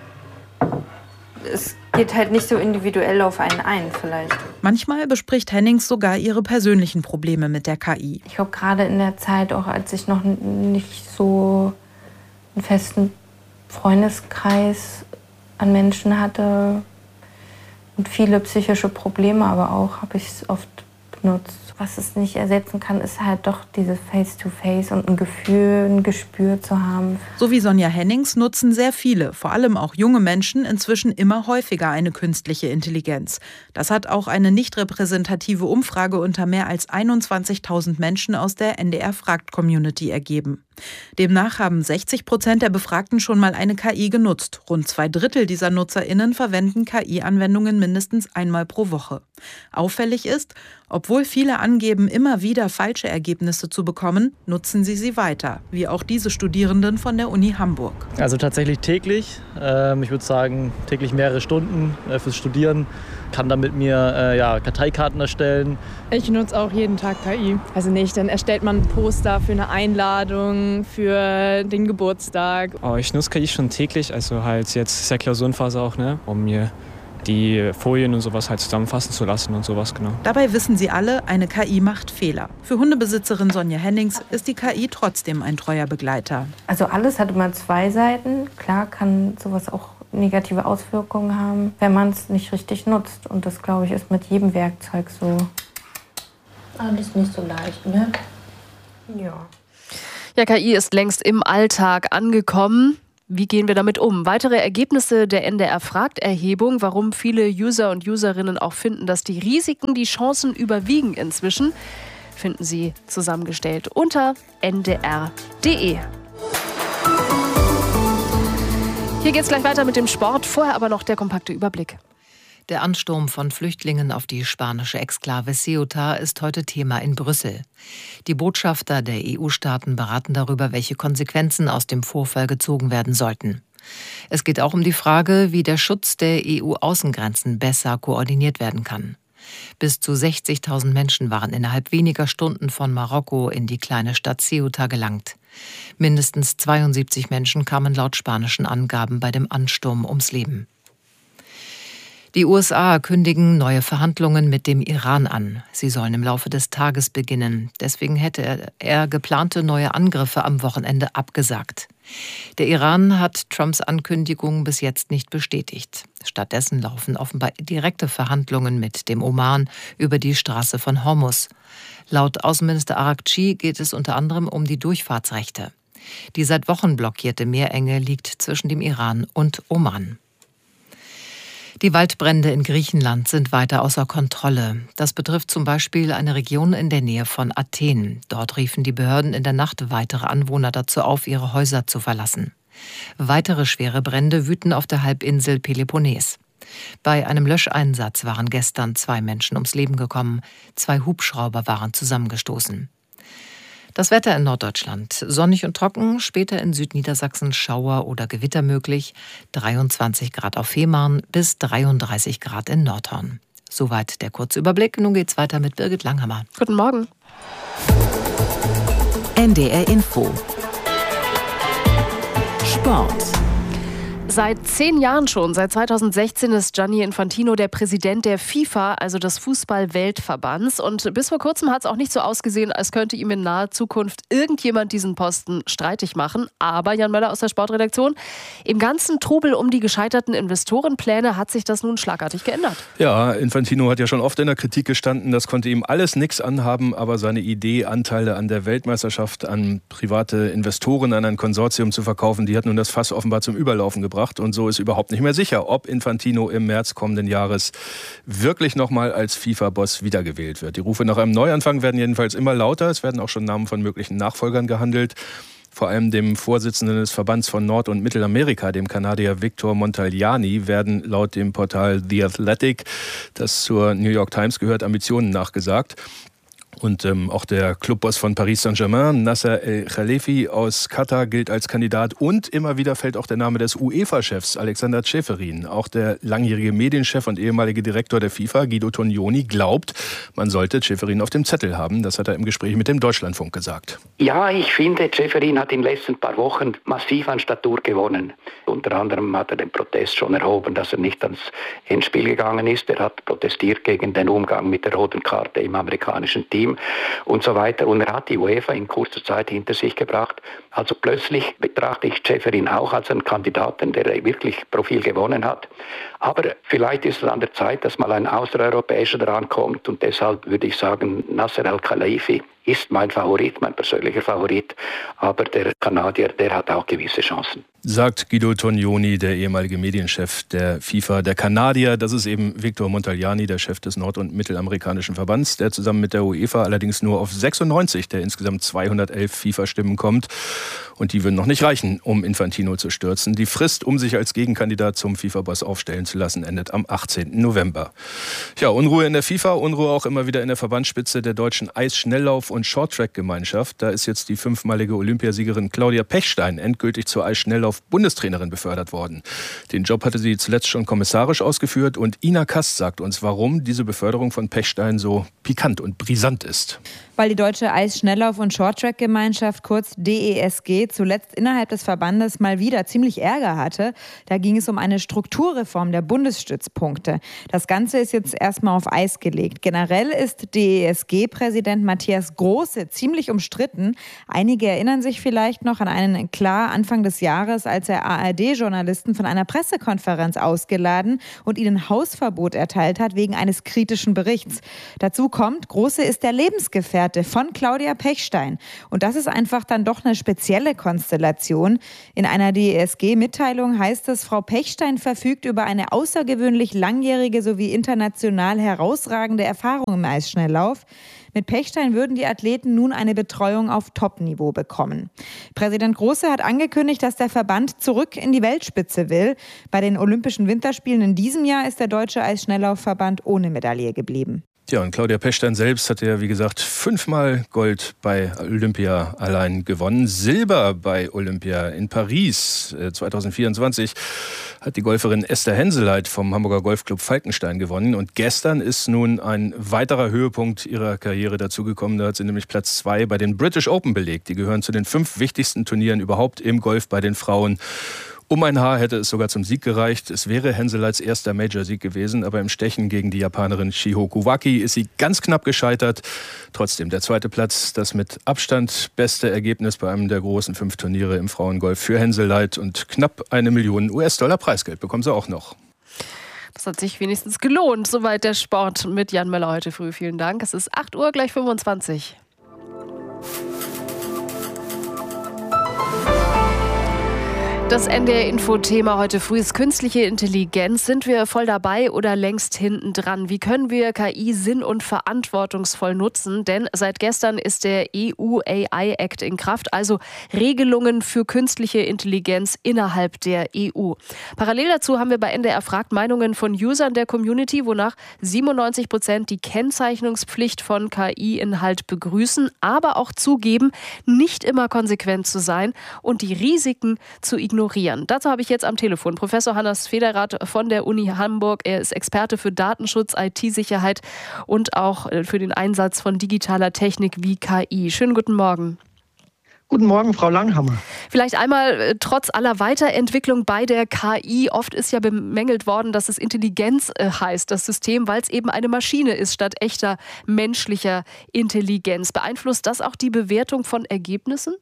es geht halt nicht so individuell auf einen ein vielleicht. Manchmal bespricht Hennings sogar ihre persönlichen Probleme mit der KI. Ich glaube, gerade in der Zeit, auch als ich noch nicht so einen festen Freundeskreis an Menschen hatte und viele psychische Probleme, aber auch habe ich es oft benutzt. Was es nicht ersetzen kann, ist halt doch dieses Face-to-Face und ein Gefühl, ein Gespür zu haben. So wie Sonja Hennings nutzen sehr viele, vor allem auch junge Menschen, inzwischen immer häufiger eine künstliche Intelligenz. Das hat auch eine nicht repräsentative Umfrage unter mehr als 21.000 Menschen aus der NDR-Fragt-Community ergeben. Demnach haben 60% der Befragten schon mal eine KI genutzt. Rund 2/3 dieser NutzerInnen verwenden KI-Anwendungen mindestens einmal pro Woche. Auffällig ist, obwohl viele angeben, immer wieder falsche Ergebnisse zu bekommen, nutzen sie weiter, wie auch diese Studierenden von der Uni Hamburg. Also tatsächlich täglich. Ich würde sagen, täglich mehrere Stunden fürs Studieren. Kann damit mir Karteikarten erstellen. Ich nutze auch jeden Tag KI. Also nicht, dann erstellt man ein Poster für eine Einladung, für den Geburtstag. Oh, ich nutze KI schon täglich, also halt jetzt ist ja Klausurenphase auch, ne, um mir die Folien und sowas halt zusammenfassen zu lassen und sowas, genau. Dabei wissen sie alle, eine KI macht Fehler. Für Hundebesitzerin Sonja Hennings ist die KI trotzdem ein treuer Begleiter. Also alles hat immer zwei Seiten. Klar kann sowas auch negative Auswirkungen haben, wenn man es nicht richtig nutzt. Und das, glaube ich, ist mit jedem Werkzeug so. Alles nicht so leicht, ne? Ja. Ja, KI ist längst im Alltag angekommen. Wie gehen wir damit um? Weitere Ergebnisse der NDR-Fragt-Erhebung, warum viele User und Userinnen auch finden, dass die Risiken die Chancen überwiegen inzwischen, finden Sie zusammengestellt unter ndr.de. Hier geht's gleich weiter mit dem Sport, vorher aber noch der kompakte Überblick. Der Ansturm von Flüchtlingen auf die spanische Exklave Ceuta ist heute Thema in Brüssel. Die Botschafter der EU-Staaten beraten darüber, welche Konsequenzen aus dem Vorfall gezogen werden sollten. Es geht auch um die Frage, wie der Schutz der EU-Außengrenzen besser koordiniert werden kann. Bis zu 60.000 Menschen waren innerhalb weniger Stunden von Marokko in die kleine Stadt Ceuta gelangt. Mindestens 72 Menschen kamen laut spanischen Angaben bei dem Ansturm ums Leben. Die USA kündigen neue Verhandlungen mit dem Iran an. Sie sollen im Laufe des Tages beginnen. Deswegen hätte er geplante neue Angriffe am Wochenende abgesagt. Der Iran hat Trumps Ankündigung bis jetzt nicht bestätigt. Stattdessen laufen offenbar direkte Verhandlungen mit dem Oman über die Straße von Hormuz. Laut Außenminister Araghchi geht es unter anderem um die Durchfahrtsrechte. Die seit Wochen blockierte Meerenge liegt zwischen dem Iran und Oman. Die Waldbrände in Griechenland sind weiter außer Kontrolle. Das betrifft zum Beispiel eine Region in der Nähe von Athen. Dort riefen die Behörden in der Nacht weitere Anwohner dazu auf, ihre Häuser zu verlassen. Weitere schwere Brände wüten auf der Halbinsel Peloponnes. Bei einem Löscheinsatz waren gestern 2 Menschen ums Leben gekommen. 2 Hubschrauber waren zusammengestoßen. Das Wetter in Norddeutschland. Sonnig und trocken, später in Südniedersachsen Schauer oder Gewitter möglich. 23 Grad auf Fehmarn bis 33 Grad in Nordhorn. Soweit der Kurzüberblick. Nun geht's weiter mit Birgit Langhammer. Guten Morgen. NDR Info. Sport. Seit 10 Jahren schon, seit 2016 ist Gianni Infantino der Präsident der FIFA, also des Fußball-Weltverbands. Und bis vor kurzem hat es auch nicht so ausgesehen, als könnte ihm in naher Zukunft irgendjemand diesen Posten streitig machen. Aber Jan Möller aus der Sportredaktion, im ganzen Trubel um die gescheiterten Investorenpläne hat sich das nun schlagartig geändert. Ja, Infantino hat ja schon oft in der Kritik gestanden, das konnte ihm alles nichts anhaben, aber seine Idee, Anteile an der Weltmeisterschaft an private Investoren, an ein Konsortium zu verkaufen, die hat nun das Fass offenbar zum Überlaufen gebracht. Und so ist überhaupt nicht mehr sicher, ob Infantino im März kommenden Jahres wirklich nochmal als FIFA-Boss wiedergewählt wird. Die Rufe nach einem Neuanfang werden jedenfalls immer lauter. Es werden auch schon Namen von möglichen Nachfolgern gehandelt. Vor allem dem Vorsitzenden des Verbands von Nord- und Mittelamerika, dem Kanadier Victor Montagliani, werden laut dem Portal The Athletic, das zur New York Times gehört, Ambitionen nachgesagt. Und auch der Clubboss von Paris Saint-Germain, Nasser El-Khelaïfi aus Katar, gilt als Kandidat. Und immer wieder fällt auch der Name des UEFA-Chefs, Alexander Ceferin. Auch der langjährige Medienchef und ehemalige Direktor der FIFA, Guido Tognoni, glaubt, man sollte Ceferin auf dem Zettel haben. Das hat er im Gespräch mit dem Deutschlandfunk gesagt. Ja, ich finde, Ceferin hat in den letzten paar Wochen massiv an Statur gewonnen. Unter anderem hat er den Protest schon erhoben, dass er nicht ans Endspiel gegangen ist. Er hat protestiert gegen den Umgang mit der roten Karte im amerikanischen Team und so weiter. Und er hat die UEFA in kurzer Zeit hinter sich gebracht. Also plötzlich betrachte ich Ceferin auch als einen Kandidaten, der wirklich Profil gewonnen hat. Aber vielleicht ist es an der Zeit, dass mal ein Außereuropäischer drankommt. Und deshalb würde ich sagen, Nasser El-Khelaïfi ist mein Favorit, mein persönlicher Favorit. Aber der Kanadier, der hat auch gewisse Chancen. Sagt Guido Tognoni, der ehemalige Medienchef der FIFA. Der Kanadier, das ist eben Victor Montagliani, der Chef des nord- und mittelamerikanischen Verbands, der zusammen mit der UEFA allerdings nur auf 96 der insgesamt 211 FIFA-Stimmen kommt. Und die würden noch nicht reichen, um Infantino zu stürzen. Die Frist, um sich als Gegenkandidat zum FIFA-Boss aufstellen zu lassen, endet am 18. November. Ja, Unruhe in der FIFA, Unruhe auch immer wieder in der Verbandsspitze der deutschen Eisschnelllauf- und Shorttrack-Gemeinschaft. Da ist jetzt die 5-malige Olympiasiegerin Claudia Pechstein endgültig zur Eisschnelllauf-Bundestrainerin befördert worden. Den Job hatte sie zuletzt schon kommissarisch ausgeführt und Ina Kast sagt uns, warum diese Beförderung von Pechstein so pikant und brisant ist. Weil die deutsche Eisschnelllauf- und Shorttrack-Gemeinschaft, kurz DESG, zuletzt innerhalb des Verbandes mal wieder ziemlich Ärger hatte. Da ging es um eine Strukturreform der Bundesstützpunkte. Das Ganze ist jetzt erstmal auf Eis gelegt. Generell ist DESG-Präsident Matthias Große ziemlich umstritten. Einige erinnern sich vielleicht noch an einen Eklat Anfang des Jahres, als er ARD-Journalisten von einer Pressekonferenz ausgeladen und ihnen Hausverbot erteilt hat wegen eines kritischen Berichts. Dazu kommt, Große ist der Lebensgefährte von Claudia Pechstein. Und das ist einfach dann doch eine spezielle Konstellation. In einer DESG-Mitteilung heißt es, Frau Pechstein verfügt über eine außergewöhnlich langjährige sowie international herausragende Erfahrung im Eisschnelllauf. Mit Pechstein würden die Athleten nun eine Betreuung auf Top-Niveau bekommen. Präsident Große hat angekündigt, dass der Verband zurück in die Weltspitze will. Bei den Olympischen Winterspielen in diesem Jahr ist der Deutsche Eisschnelllaufverband ohne Medaille geblieben. Ja, und Claudia Pechstein selbst hat ja, wie gesagt, 5-mal Gold bei Olympia allein gewonnen. Silber bei Olympia in Paris 2024 hat die Golferin Esther Henseleit vom Hamburger Golfclub Falkenstein gewonnen. Und gestern ist nun ein weiterer Höhepunkt ihrer Karriere dazugekommen. Da hat sie nämlich Platz 2 bei den British Open belegt. Die gehören zu den 5 wichtigsten Turnieren überhaupt im Golf bei den Frauen. Um ein Haar hätte es sogar zum Sieg gereicht. Es wäre Henseleits erster Major-Sieg gewesen, aber im Stechen gegen die Japanerin Shiho Kuwaki ist sie ganz knapp gescheitert. Trotzdem der zweite Platz, das mit Abstand beste Ergebnis bei einem der großen 5 Turniere im Frauengolf für Henseleit und knapp $1 Million Preisgeld bekommen sie auch noch. Das hat sich wenigstens gelohnt. Soweit der Sport mit Jan Möller heute früh. Vielen Dank. Es ist 8 Uhr, gleich 25. Das NDR-Info-Thema heute früh ist künstliche Intelligenz. Sind wir voll dabei oder längst hinten dran? Wie können wir KI sinn- und verantwortungsvoll nutzen? Denn seit gestern ist der EU-AI-Act in Kraft, also Regelungen für künstliche Intelligenz innerhalb der EU. Parallel dazu haben wir bei NDR Fragt Meinungen von Usern der Community, wonach 97% die Kennzeichnungspflicht von KI-Inhalt begrüßen, aber auch zugeben, nicht immer konsequent zu sein und die Risiken zu ignorieren. Dazu habe ich jetzt am Telefon Professor Hannes Federath von der Uni Hamburg. Er ist Experte für Datenschutz, IT-Sicherheit und auch für den Einsatz von digitaler Technik wie KI. Schönen guten Morgen. Guten Morgen, Frau Langhammer. Vielleicht einmal trotz aller Weiterentwicklung bei der KI. Oft ist ja bemängelt worden, dass es Intelligenz heißt, das System, weil es eben eine Maschine ist statt echter menschlicher Intelligenz. Beeinflusst das auch die Bewertung von Ergebnissen?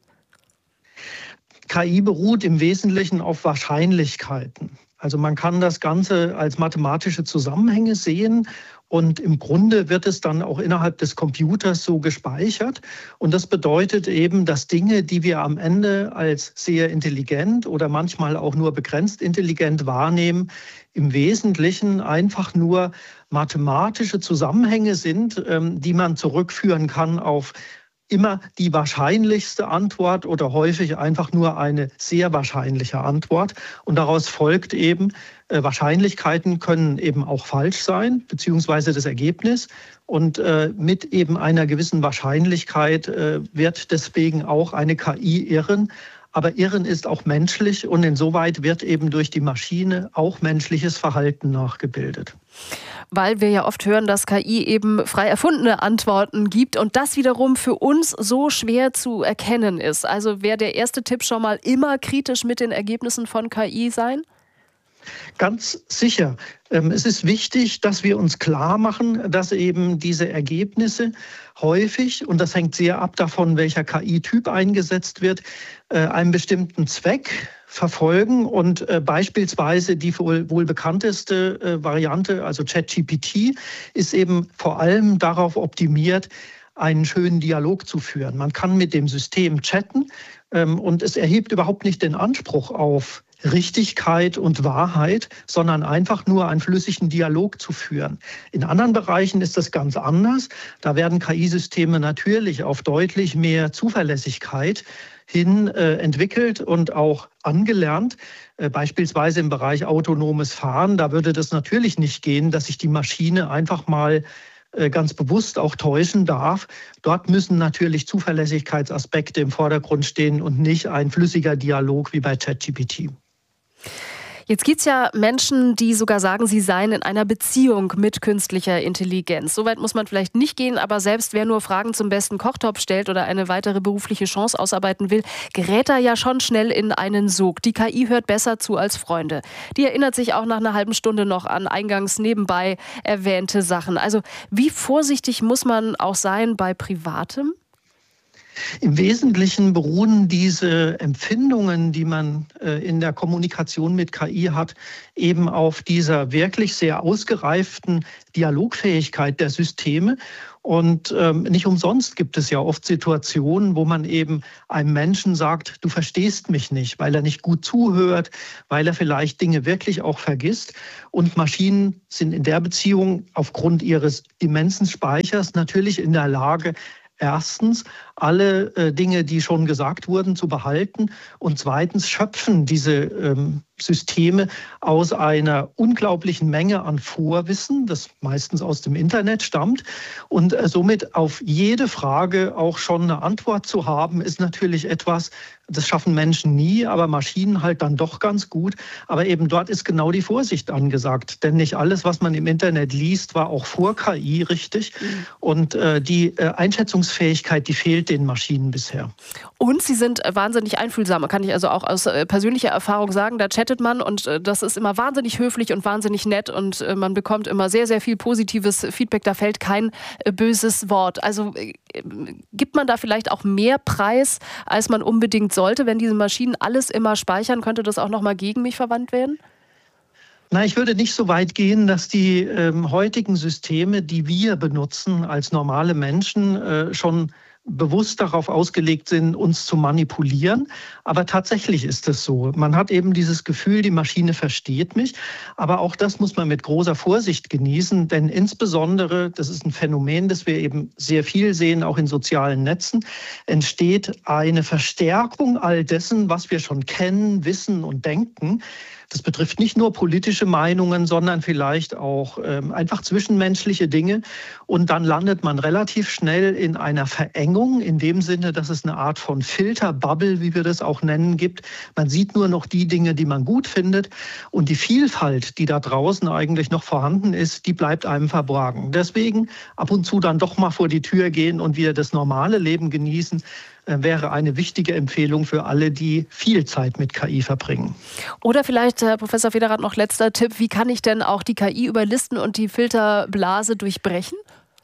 KI beruht im Wesentlichen auf Wahrscheinlichkeiten. Also man kann das Ganze als mathematische Zusammenhänge sehen und im Grunde wird es dann auch innerhalb des Computers so gespeichert. Und das bedeutet eben, dass Dinge, die wir am Ende als sehr intelligent oder manchmal auch nur begrenzt intelligent wahrnehmen, im Wesentlichen einfach nur mathematische Zusammenhänge sind, die man zurückführen kann auf immer die wahrscheinlichste Antwort oder häufig einfach nur eine sehr wahrscheinliche Antwort. Und daraus folgt eben, Wahrscheinlichkeiten können eben auch falsch sein, beziehungsweise das Ergebnis. Und mit eben einer gewissen Wahrscheinlichkeit wird deswegen auch eine KI irren. Aber Irren ist auch menschlich und insoweit wird eben durch die Maschine auch menschliches Verhalten nachgebildet. Weil wir ja oft hören, dass KI eben frei erfundene Antworten gibt und das wiederum für uns so schwer zu erkennen ist. Also wäre der erste Tipp schon mal immer kritisch mit den Ergebnissen von KI sein? Ganz sicher. Es ist wichtig, dass wir uns klar machen, dass eben diese Ergebnisse häufig, und das hängt sehr ab davon, welcher KI-Typ eingesetzt wird, einen bestimmten Zweck verfolgen. Und beispielsweise die wohl bekannteste Variante, also ChatGPT, ist eben vor allem darauf optimiert, einen schönen Dialog zu führen. Man kann mit dem System chatten und es erhebt überhaupt nicht den Anspruch auf Richtigkeit und Wahrheit, sondern einfach nur einen flüssigen Dialog zu führen. In anderen Bereichen ist das ganz anders. Da werden KI-Systeme natürlich auf deutlich mehr Zuverlässigkeit hin entwickelt und auch angelernt. Beispielsweise im Bereich autonomes Fahren, da würde das natürlich nicht gehen, dass sich die Maschine einfach mal ganz bewusst auch täuschen darf. Dort müssen natürlich Zuverlässigkeitsaspekte im Vordergrund stehen und nicht ein flüssiger Dialog wie bei ChatGPT. Jetzt gibt es ja Menschen, die sogar sagen, sie seien in einer Beziehung mit künstlicher Intelligenz. Soweit muss man vielleicht nicht gehen, aber selbst wer nur Fragen zum besten Kochtopf stellt oder eine weitere berufliche Chance ausarbeiten will, gerät da ja schon schnell in einen Sog. Die KI hört besser zu als Freunde. Die erinnert sich auch nach einer halben Stunde noch an eingangs nebenbei erwähnte Sachen. Also wie vorsichtig muss man auch sein bei Privatem? Im Wesentlichen beruhen diese Empfindungen, die man in der Kommunikation mit KI hat, eben auf dieser wirklich sehr ausgereiften Dialogfähigkeit der Systeme. Und nicht umsonst gibt es ja oft Situationen, wo man eben einem Menschen sagt, du verstehst mich nicht, weil er nicht gut zuhört, weil er vielleicht Dinge wirklich auch vergisst. Und Maschinen sind in der Beziehung aufgrund ihres immensen Speichers natürlich in der Lage, erstens, alle Dinge, die schon gesagt wurden, zu behalten und zweitens schöpfen diese Systeme aus einer unglaublichen Menge an Vorwissen, das meistens aus dem Internet stammt. Und somit auf jede Frage auch schon eine Antwort zu haben, ist natürlich etwas, das schaffen Menschen nie, aber Maschinen halt dann doch ganz gut. Aber eben dort ist genau die Vorsicht angesagt. Denn nicht alles, was man im Internet liest, war auch vor KI richtig. Und die Einschätzungsfähigkeit, die fehlt den Maschinen bisher. Und sie sind wahnsinnig einfühlsam. Kann ich also auch aus persönlicher Erfahrung sagen, da chattet man und das ist immer wahnsinnig höflich und wahnsinnig nett und man bekommt immer sehr, sehr viel positives Feedback. Da fällt kein böses Wort. Also gibt man da vielleicht auch mehr Preis, als man unbedingt sollte? Wenn diese Maschinen alles immer speichern, könnte das auch nochmal gegen mich verwandt werden? Na, ich würde nicht so weit gehen, dass die heutigen Systeme, die wir benutzen als normale Menschen, schon bewusst darauf ausgelegt sind, uns zu manipulieren. Aber tatsächlich ist es so. Man hat eben dieses Gefühl, die Maschine versteht mich. Aber auch das muss man mit großer Vorsicht genießen. Denn insbesondere, das ist ein Phänomen, das wir eben sehr viel sehen, auch in sozialen Netzen, entsteht eine Verstärkung all dessen, was wir schon kennen, wissen und denken. Das betrifft nicht nur politische Meinungen, sondern vielleicht auch einfach zwischenmenschliche Dinge. Und dann landet man relativ schnell in einer Verengung, in dem Sinne, dass es eine Art von Filterbubble, wie wir das auch nennen, gibt. Man sieht nur noch die Dinge, die man gut findet. Und die Vielfalt, die da draußen eigentlich noch vorhanden ist, die bleibt einem verborgen. Deswegen ab und zu dann doch mal vor die Tür gehen und wieder das normale Leben genießen, wäre eine wichtige Empfehlung für alle, die viel Zeit mit KI verbringen. Oder vielleicht, Herr Professor Federath, noch letzter Tipp, wie kann ich denn auch die KI überlisten und die Filterblase durchbrechen?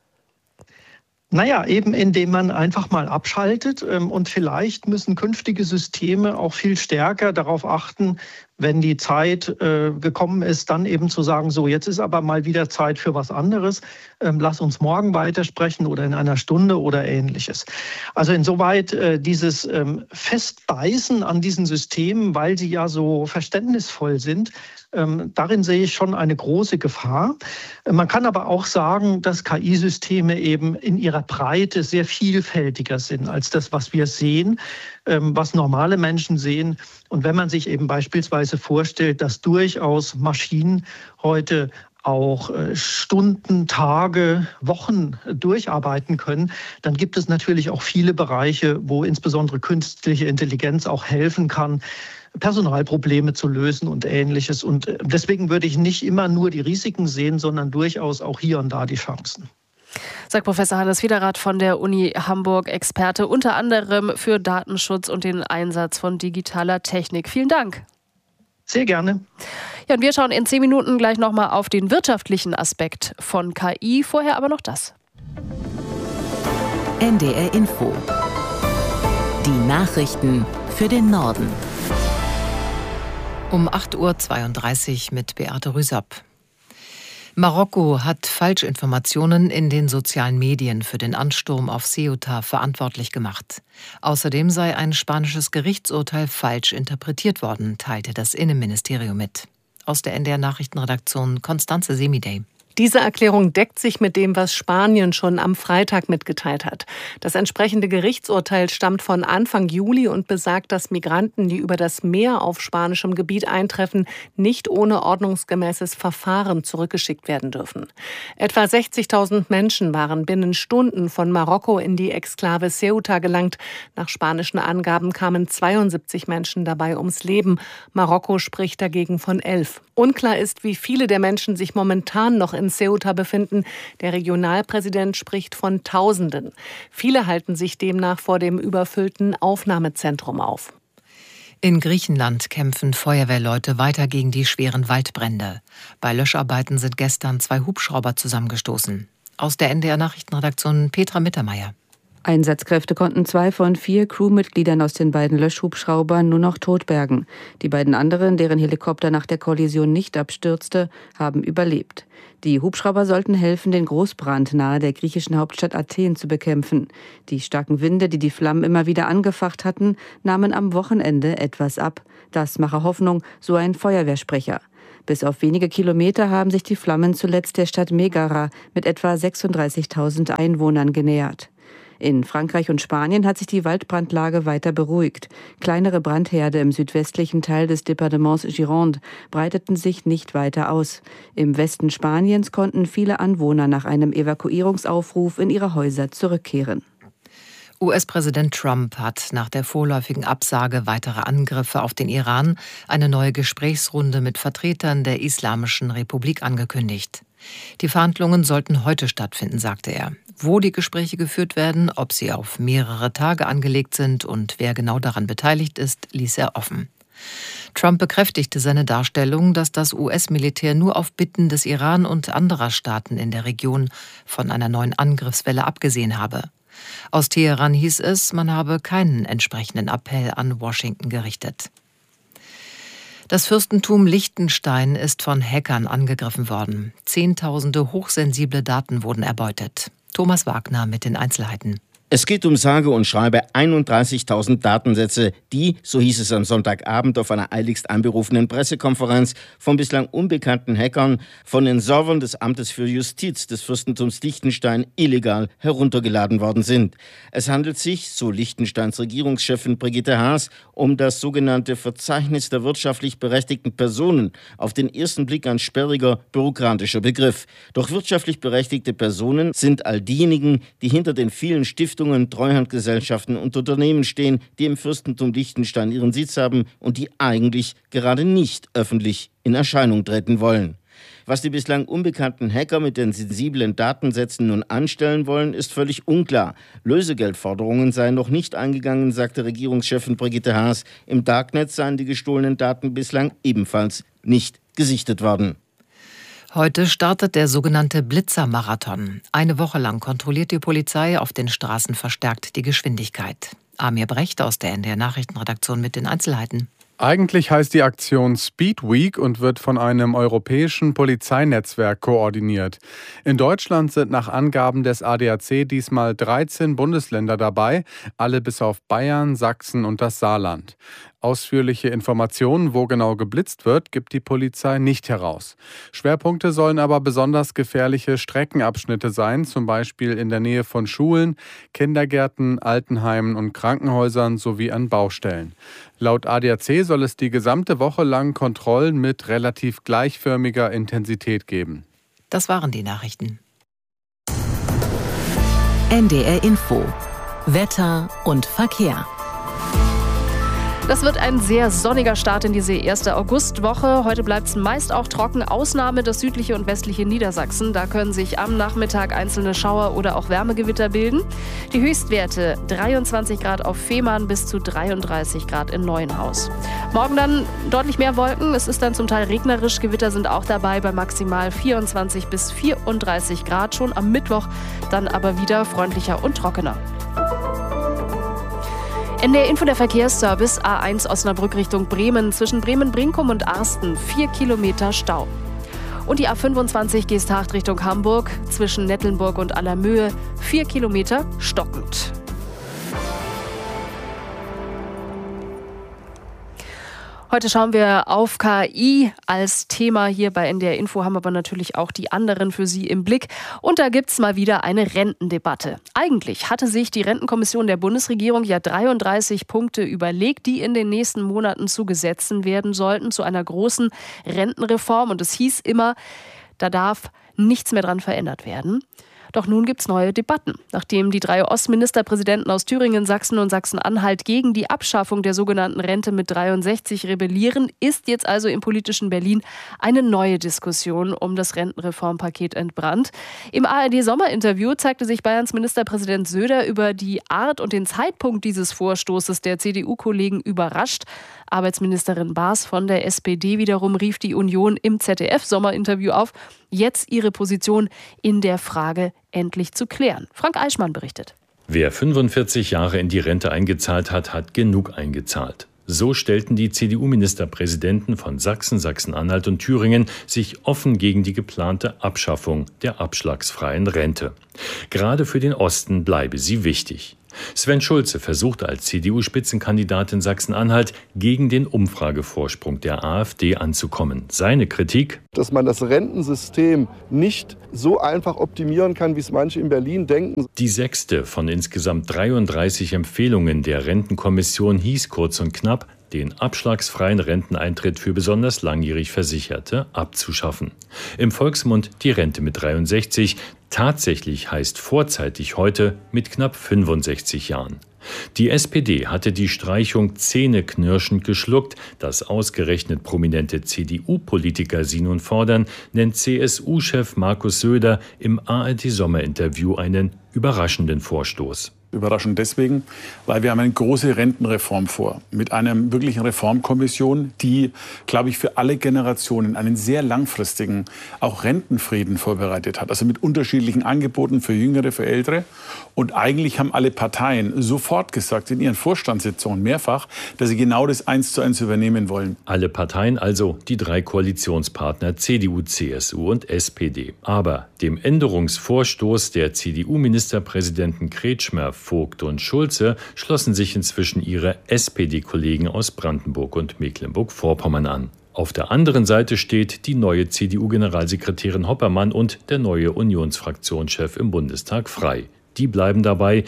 Naja, eben indem man einfach mal abschaltet und vielleicht müssen künftige Systeme auch viel stärker darauf achten, wenn die Zeit gekommen ist, dann eben zu sagen, so jetzt ist aber mal wieder Zeit für was anderes, lass uns morgen weitersprechen oder in einer Stunde oder Ähnliches. Also insoweit dieses Festbeißen an diesen Systemen, weil sie ja so verständnisvoll sind, darin sehe ich schon eine große Gefahr. Man kann aber auch sagen, dass KI-Systeme eben in ihrer ihrer Breite sehr vielfältiger sind als das, was wir sehen, was normale Menschen sehen. Und wenn man sich eben beispielsweise vorstellt, dass durchaus Maschinen heute auch Stunden, Tage, Wochen durcharbeiten können, dann gibt es natürlich auch viele Bereiche, wo insbesondere künstliche Intelligenz auch helfen kann, Personalprobleme zu lösen und Ähnliches. Und deswegen würde ich nicht immer nur die Risiken sehen, sondern durchaus auch hier und da die Chancen. Sagt Professor Hannes Wiederath von der Uni Hamburg, Experte unter anderem für Datenschutz und den Einsatz von digitaler Technik. Vielen Dank. Sehr gerne. Ja, und wir schauen in 10 Minuten gleich nochmal auf den wirtschaftlichen Aspekt von KI. Vorher aber noch das. NDR Info. Die Nachrichten für den Norden. Um 8.32 Uhr mit Beate Rüsapp. Marokko hat Falschinformationen in den sozialen Medien für den Ansturm auf Ceuta verantwortlich gemacht. Außerdem sei ein spanisches Gerichtsurteil falsch interpretiert worden, teilte das Innenministerium mit. Aus der NDR Nachrichtenredaktion Constanze Semidey. Diese Erklärung deckt sich mit dem, was Spanien schon am Freitag mitgeteilt hat. Das entsprechende Gerichtsurteil stammt von Anfang Juli und besagt, dass Migranten, die über das Meer auf spanischem Gebiet eintreffen, nicht ohne ordnungsgemäßes Verfahren zurückgeschickt werden dürfen. Etwa 60.000 Menschen waren binnen Stunden von Marokko in die Exklave Ceuta gelangt. Nach spanischen Angaben kamen 72 Menschen dabei ums Leben. Marokko spricht dagegen von 11. Unklar ist, wie viele der Menschen sich momentan noch in Ceuta befinden. Der Regionalpräsident spricht von Tausenden. Viele halten sich demnach vor dem überfüllten Aufnahmezentrum auf. In Griechenland kämpfen Feuerwehrleute weiter gegen die schweren Waldbrände. Bei Löscharbeiten sind gestern 2 Hubschrauber zusammengestoßen. Aus der NDR Nachrichtenredaktion Petra Mittermeier. Einsatzkräfte konnten 2 von 4 Crewmitgliedern aus den beiden Löschhubschraubern nur noch tot bergen. Die beiden anderen, deren Helikopter nach der Kollision nicht abstürzte, haben überlebt. Die Hubschrauber sollten helfen, den Großbrand nahe der griechischen Hauptstadt Athen zu bekämpfen. Die starken Winde, die die Flammen immer wieder angefacht hatten, nahmen am Wochenende etwas ab. Das mache Hoffnung, so ein Feuerwehrsprecher. Bis auf wenige Kilometer haben sich die Flammen zuletzt der Stadt Megara mit etwa 36.000 Einwohnern genähert. In Frankreich und Spanien hat sich die Waldbrandlage weiter beruhigt. Kleinere Brandherde im südwestlichen Teil des Departements Gironde breiteten sich nicht weiter aus. Im Westen Spaniens konnten viele Anwohner nach einem Evakuierungsaufruf in ihre Häuser zurückkehren. US-Präsident Trump hat nach der vorläufigen Absage weiterer Angriffe auf den Iran eine neue Gesprächsrunde mit Vertretern der Islamischen Republik angekündigt. Die Verhandlungen sollten heute stattfinden, sagte er. Wo die Gespräche geführt werden, ob sie auf mehrere Tage angelegt sind und wer genau daran beteiligt ist, ließ er offen. Trump bekräftigte seine Darstellung, dass das US-Militär nur auf Bitten des Iran und anderer Staaten in der Region von einer neuen Angriffswelle abgesehen habe. Aus Teheran hieß es, man habe keinen entsprechenden Appell an Washington gerichtet. Das Fürstentum Liechtenstein ist von Hackern angegriffen worden. Zehntausende hochsensible Daten wurden erbeutet. Thomas Wagner mit den Einzelheiten. Es geht um sage und schreibe 31.000 Datensätze, die, so hieß es am Sonntagabend auf einer eiligst einberufenen Pressekonferenz, von bislang unbekannten Hackern von den Servern des Amtes für Justiz des Fürstentums Liechtenstein illegal heruntergeladen worden sind. Es handelt sich, so Liechtensteins Regierungschefin Brigitte Haas, um das sogenannte Verzeichnis der wirtschaftlich berechtigten Personen. Auf den ersten Blick ein sperriger, bürokratischer Begriff. Doch wirtschaftlich berechtigte Personen sind all diejenigen, die hinter den vielen Stiftungen, Treuhandgesellschaften und Unternehmen stehen, die im Fürstentum Liechtenstein ihren Sitz haben und die eigentlich gerade nicht öffentlich in Erscheinung treten wollen. Was die bislang unbekannten Hacker mit den sensiblen Datensätzen nun anstellen wollen, ist völlig unklar. Lösegeldforderungen seien noch nicht eingegangen, sagte Regierungschefin Brigitte Haas. Im Darknet seien die gestohlenen Daten bislang ebenfalls nicht gesichtet worden. Heute startet der sogenannte Blitzer-Marathon. Eine Woche lang kontrolliert die Polizei auf den Straßen verstärkt die Geschwindigkeit. Amir Brecht aus der NDR Nachrichtenredaktion mit den Einzelheiten. Eigentlich heißt die Aktion Speed Week und wird von einem europäischen Polizeinetzwerk koordiniert. In Deutschland sind nach Angaben des ADAC diesmal 13 Bundesländer dabei, alle bis auf Bayern, Sachsen und das Saarland. Ausführliche Informationen, wo genau geblitzt wird, gibt die Polizei nicht heraus. Schwerpunkte sollen aber besonders gefährliche Streckenabschnitte sein, zum Beispiel in der Nähe von Schulen, Kindergärten, Altenheimen und Krankenhäusern sowie an Baustellen. Laut ADAC soll es die gesamte Woche lang Kontrollen mit relativ gleichförmiger Intensität geben. Das waren die Nachrichten. NDR Info. Wetter und Verkehr. Das wird ein sehr sonniger Start in diese erste Augustwoche. Heute bleibt es meist auch trocken. Ausnahme das südliche und westliche Niedersachsen. Da können sich am Nachmittag einzelne Schauer oder auch Wärmegewitter bilden. Die Höchstwerte 23 Grad auf Fehmarn bis zu 33 Grad in Neuenhaus. Morgen dann deutlich mehr Wolken. Es ist dann zum Teil regnerisch. Gewitter sind auch dabei bei maximal 24 bis 34 Grad. Schon am Mittwoch dann aber wieder freundlicher und trockener. NDR Info, der Verkehrsservice. A1 Osnabrück Richtung Bremen. Zwischen Bremen-Brinkum und Arsten 4 Kilometer Stau. Und die A25 Geesthacht Richtung Hamburg. Zwischen Nettelnburg und Allermöhe 4 Kilometer stockend. Heute schauen wir auf KI als Thema hier bei NDR Info, haben aber natürlich auch die anderen für Sie im Blick. Und da gibt's mal wieder eine Rentendebatte. Eigentlich hatte sich die Rentenkommission der Bundesregierung ja 33 Punkte überlegt, die in den nächsten Monaten zu Gesetzen werden sollten, zu einer großen Rentenreform. Und es hieß immer, da darf nichts mehr dran verändert werden. Doch nun gibt es neue Debatten. Nachdem die 3 Ostministerpräsidenten aus Thüringen, Sachsen und Sachsen-Anhalt gegen die Abschaffung der sogenannten Rente mit 63 rebellieren, ist jetzt also im politischen Berlin eine neue Diskussion um das Rentenreformpaket entbrannt. Im ARD-Sommerinterview zeigte sich Bayerns Ministerpräsident Söder über die Art und den Zeitpunkt dieses Vorstoßes der CDU-Kollegen überrascht. Arbeitsministerin Baas von der SPD wiederum rief die Union im ZDF-Sommerinterview auf, jetzt ihre Position in der Frage endlich zu klären. Frank Eichmann berichtet. Wer 45 Jahre in die Rente eingezahlt hat, hat genug eingezahlt. So stellten die CDU-Ministerpräsidenten von Sachsen, Sachsen-Anhalt und Thüringen sich offen gegen die geplante Abschaffung der abschlagsfreien Rente. Gerade für den Osten bleibe sie wichtig. Sven Schulze versucht als CDU-Spitzenkandidat in Sachsen-Anhalt gegen den Umfragevorsprung der AfD anzukommen. Seine Kritik: Dass man das Rentensystem nicht so einfach optimieren kann, wie es manche in Berlin denken. Die 6. von insgesamt 33 Empfehlungen der Rentenkommission hieß kurz und knapp, den abschlagsfreien Renteneintritt für besonders langjährig Versicherte abzuschaffen. Im Volksmund die Rente mit 63, tatsächlich heißt vorzeitig heute mit knapp 65 Jahren. Die SPD hatte die Streichung zähneknirschend geschluckt. Dass ausgerechnet prominente CDU-Politiker sie nun fordern, nennt CSU-Chef Markus Söder im ARD-Sommerinterview einen überraschenden Vorstoß. Überraschend deswegen, weil wir haben eine große Rentenreform vor. Mit einer wirklichen Reformkommission, die, glaube ich, für alle Generationen einen sehr langfristigen, auch Rentenfrieden vorbereitet hat. Also mit unterschiedlichen Angeboten für Jüngere, für Ältere. Und eigentlich haben alle Parteien sofort gesagt, in ihren Vorstandssitzungen mehrfach, dass sie genau das 1:1 übernehmen wollen. Alle Parteien, also die 3 Koalitionspartner CDU, CSU und SPD. Aber dem Änderungsvorstoß der CDU-Ministerpräsidenten Kretschmer, Vogt und Schulze schlossen sich inzwischen ihre SPD-Kollegen aus Brandenburg und Mecklenburg-Vorpommern an. Auf der anderen Seite steht die neue CDU-Generalsekretärin Hoppermann und der neue Unionsfraktionschef im Bundestag Frey. Die bleiben dabei: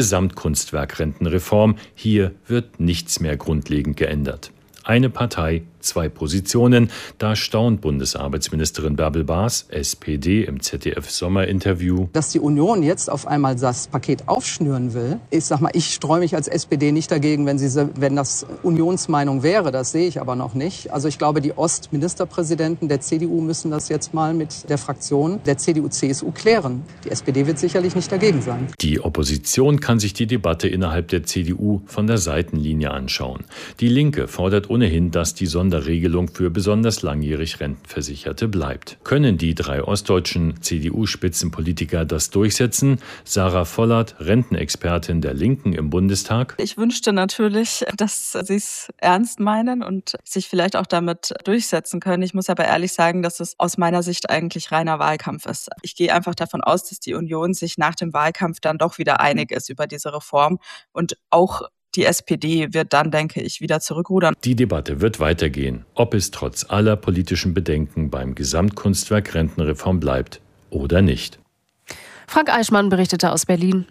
Gesamtkunstwerkrentenreform. Hier wird nichts mehr grundlegend geändert. Eine Partei, 2 Positionen. Da staunt Bundesarbeitsministerin Bärbel Baas, SPD, im ZDF-Sommerinterview. Dass die Union jetzt auf einmal das Paket aufschnüren will, ich streue mich als SPD nicht dagegen, wenn das Unionsmeinung wäre. Das sehe ich aber noch nicht. Also ich glaube, die Ostministerpräsidenten der CDU müssen das jetzt mal mit der Fraktion der CDU-CSU klären. Die SPD wird sicherlich nicht dagegen sein. Die Opposition kann sich die Debatte innerhalb der CDU von der Seitenlinie anschauen. Die Linke fordert ohnehin, dass die Sonderregelung für besonders langjährig Rentenversicherte bleibt. Können die 3 ostdeutschen CDU-Spitzenpolitiker das durchsetzen? Sarah Vollert, Rentenexpertin der Linken im Bundestag. Ich wünschte natürlich, dass sie es ernst meinen und sich vielleicht auch damit durchsetzen können. Ich muss aber ehrlich sagen, dass es aus meiner Sicht eigentlich reiner Wahlkampf ist. Ich gehe einfach davon aus, dass die Union sich nach dem Wahlkampf dann doch wieder einig ist über diese Reform und auch die SPD wird dann, denke ich, wieder zurückrudern. Die Debatte wird weitergehen, ob es trotz aller politischen Bedenken beim Gesamtkunstwerk Rentenreform bleibt oder nicht. Frank Eichmann berichtete aus Berlin.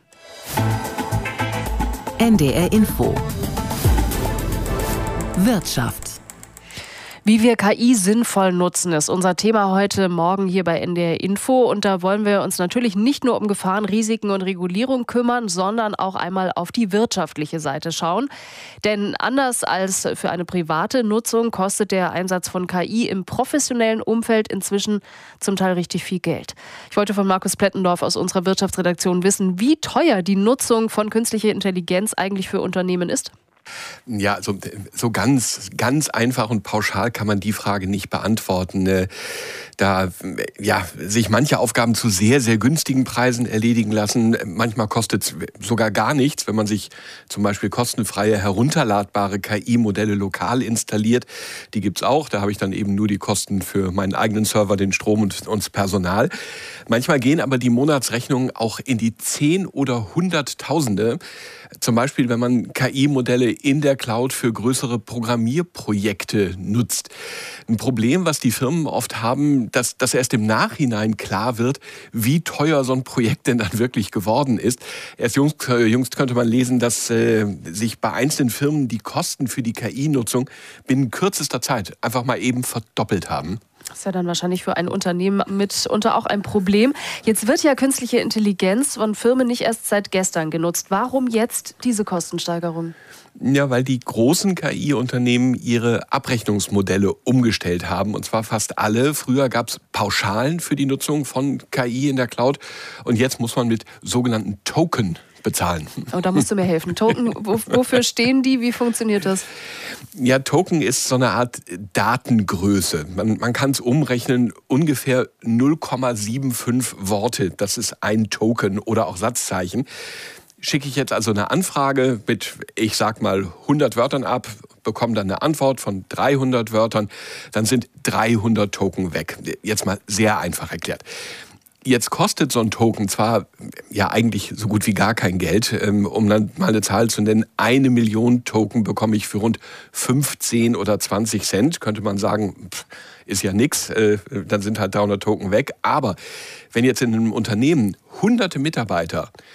NDR Info. Wirtschaft. Wie wir KI sinnvoll nutzen, ist unser Thema heute Morgen hier bei NDR Info. Und da wollen wir uns natürlich nicht nur um Gefahren, Risiken und Regulierung kümmern, sondern auch einmal auf die wirtschaftliche Seite schauen. Denn anders als für eine private Nutzung kostet der Einsatz von KI im professionellen Umfeld inzwischen zum Teil richtig viel Geld. Ich wollte von Markus Plettendorf aus unserer Wirtschaftsredaktion wissen, wie teuer die Nutzung von künstlicher Intelligenz eigentlich für Unternehmen ist. Ja, so ganz einfach und pauschal kann man die Frage nicht beantworten. Da sich manche Aufgaben zu sehr, sehr günstigen Preisen erledigen lassen. Manchmal kostet es sogar gar nichts, wenn man sich zum Beispiel kostenfreie, herunterladbare KI-Modelle lokal installiert. Die gibt's auch. Da habe ich dann eben nur die Kosten für meinen eigenen Server, den Strom und das Personal. Manchmal gehen aber die Monatsrechnungen auch in die 10- oder Hunderttausende. Zum Beispiel, wenn man KI-Modelle in der Cloud für größere Programmierprojekte nutzt. Ein Problem, was die Firmen oft haben, dass erst im Nachhinein klar wird, wie teuer so ein Projekt denn dann wirklich geworden ist. Erst jüngst könnte man lesen, dass sich bei einzelnen Firmen die Kosten für die KI-Nutzung binnen kürzester Zeit einfach mal eben verdoppelt haben. Das ist ja dann wahrscheinlich für ein Unternehmen mitunter auch ein Problem. Jetzt wird ja künstliche Intelligenz von Firmen nicht erst seit gestern genutzt. Warum jetzt diese Kostensteigerung? Ja, weil die großen KI-Unternehmen ihre Abrechnungsmodelle umgestellt haben. Und zwar fast alle. Früher gab es Pauschalen für die Nutzung von KI in der Cloud. Und jetzt muss man mit sogenannten Token bezahlen. Oh, da musst du mir helfen. Token, wofür stehen die? Wie funktioniert das? Ja, Token ist so eine Art Datengröße. Man kann es umrechnen, ungefähr 0,75 Worte. Das ist ein Token oder auch Satzzeichen. Schicke ich jetzt also eine Anfrage mit, ich sag mal, 100 Wörtern ab, bekomme dann eine Antwort von 300 Wörtern, dann sind 300 Token weg. Jetzt mal sehr einfach erklärt. Jetzt kostet so ein Token zwar ja eigentlich so gut wie gar kein Geld, um dann mal eine Zahl zu nennen, 1 Million Token bekomme ich für rund 15 oder 20 Cent, könnte man sagen, ist ja nix, dann sind halt 300 Token weg. Aber wenn jetzt in einem Unternehmen hunderte Mitarbeiter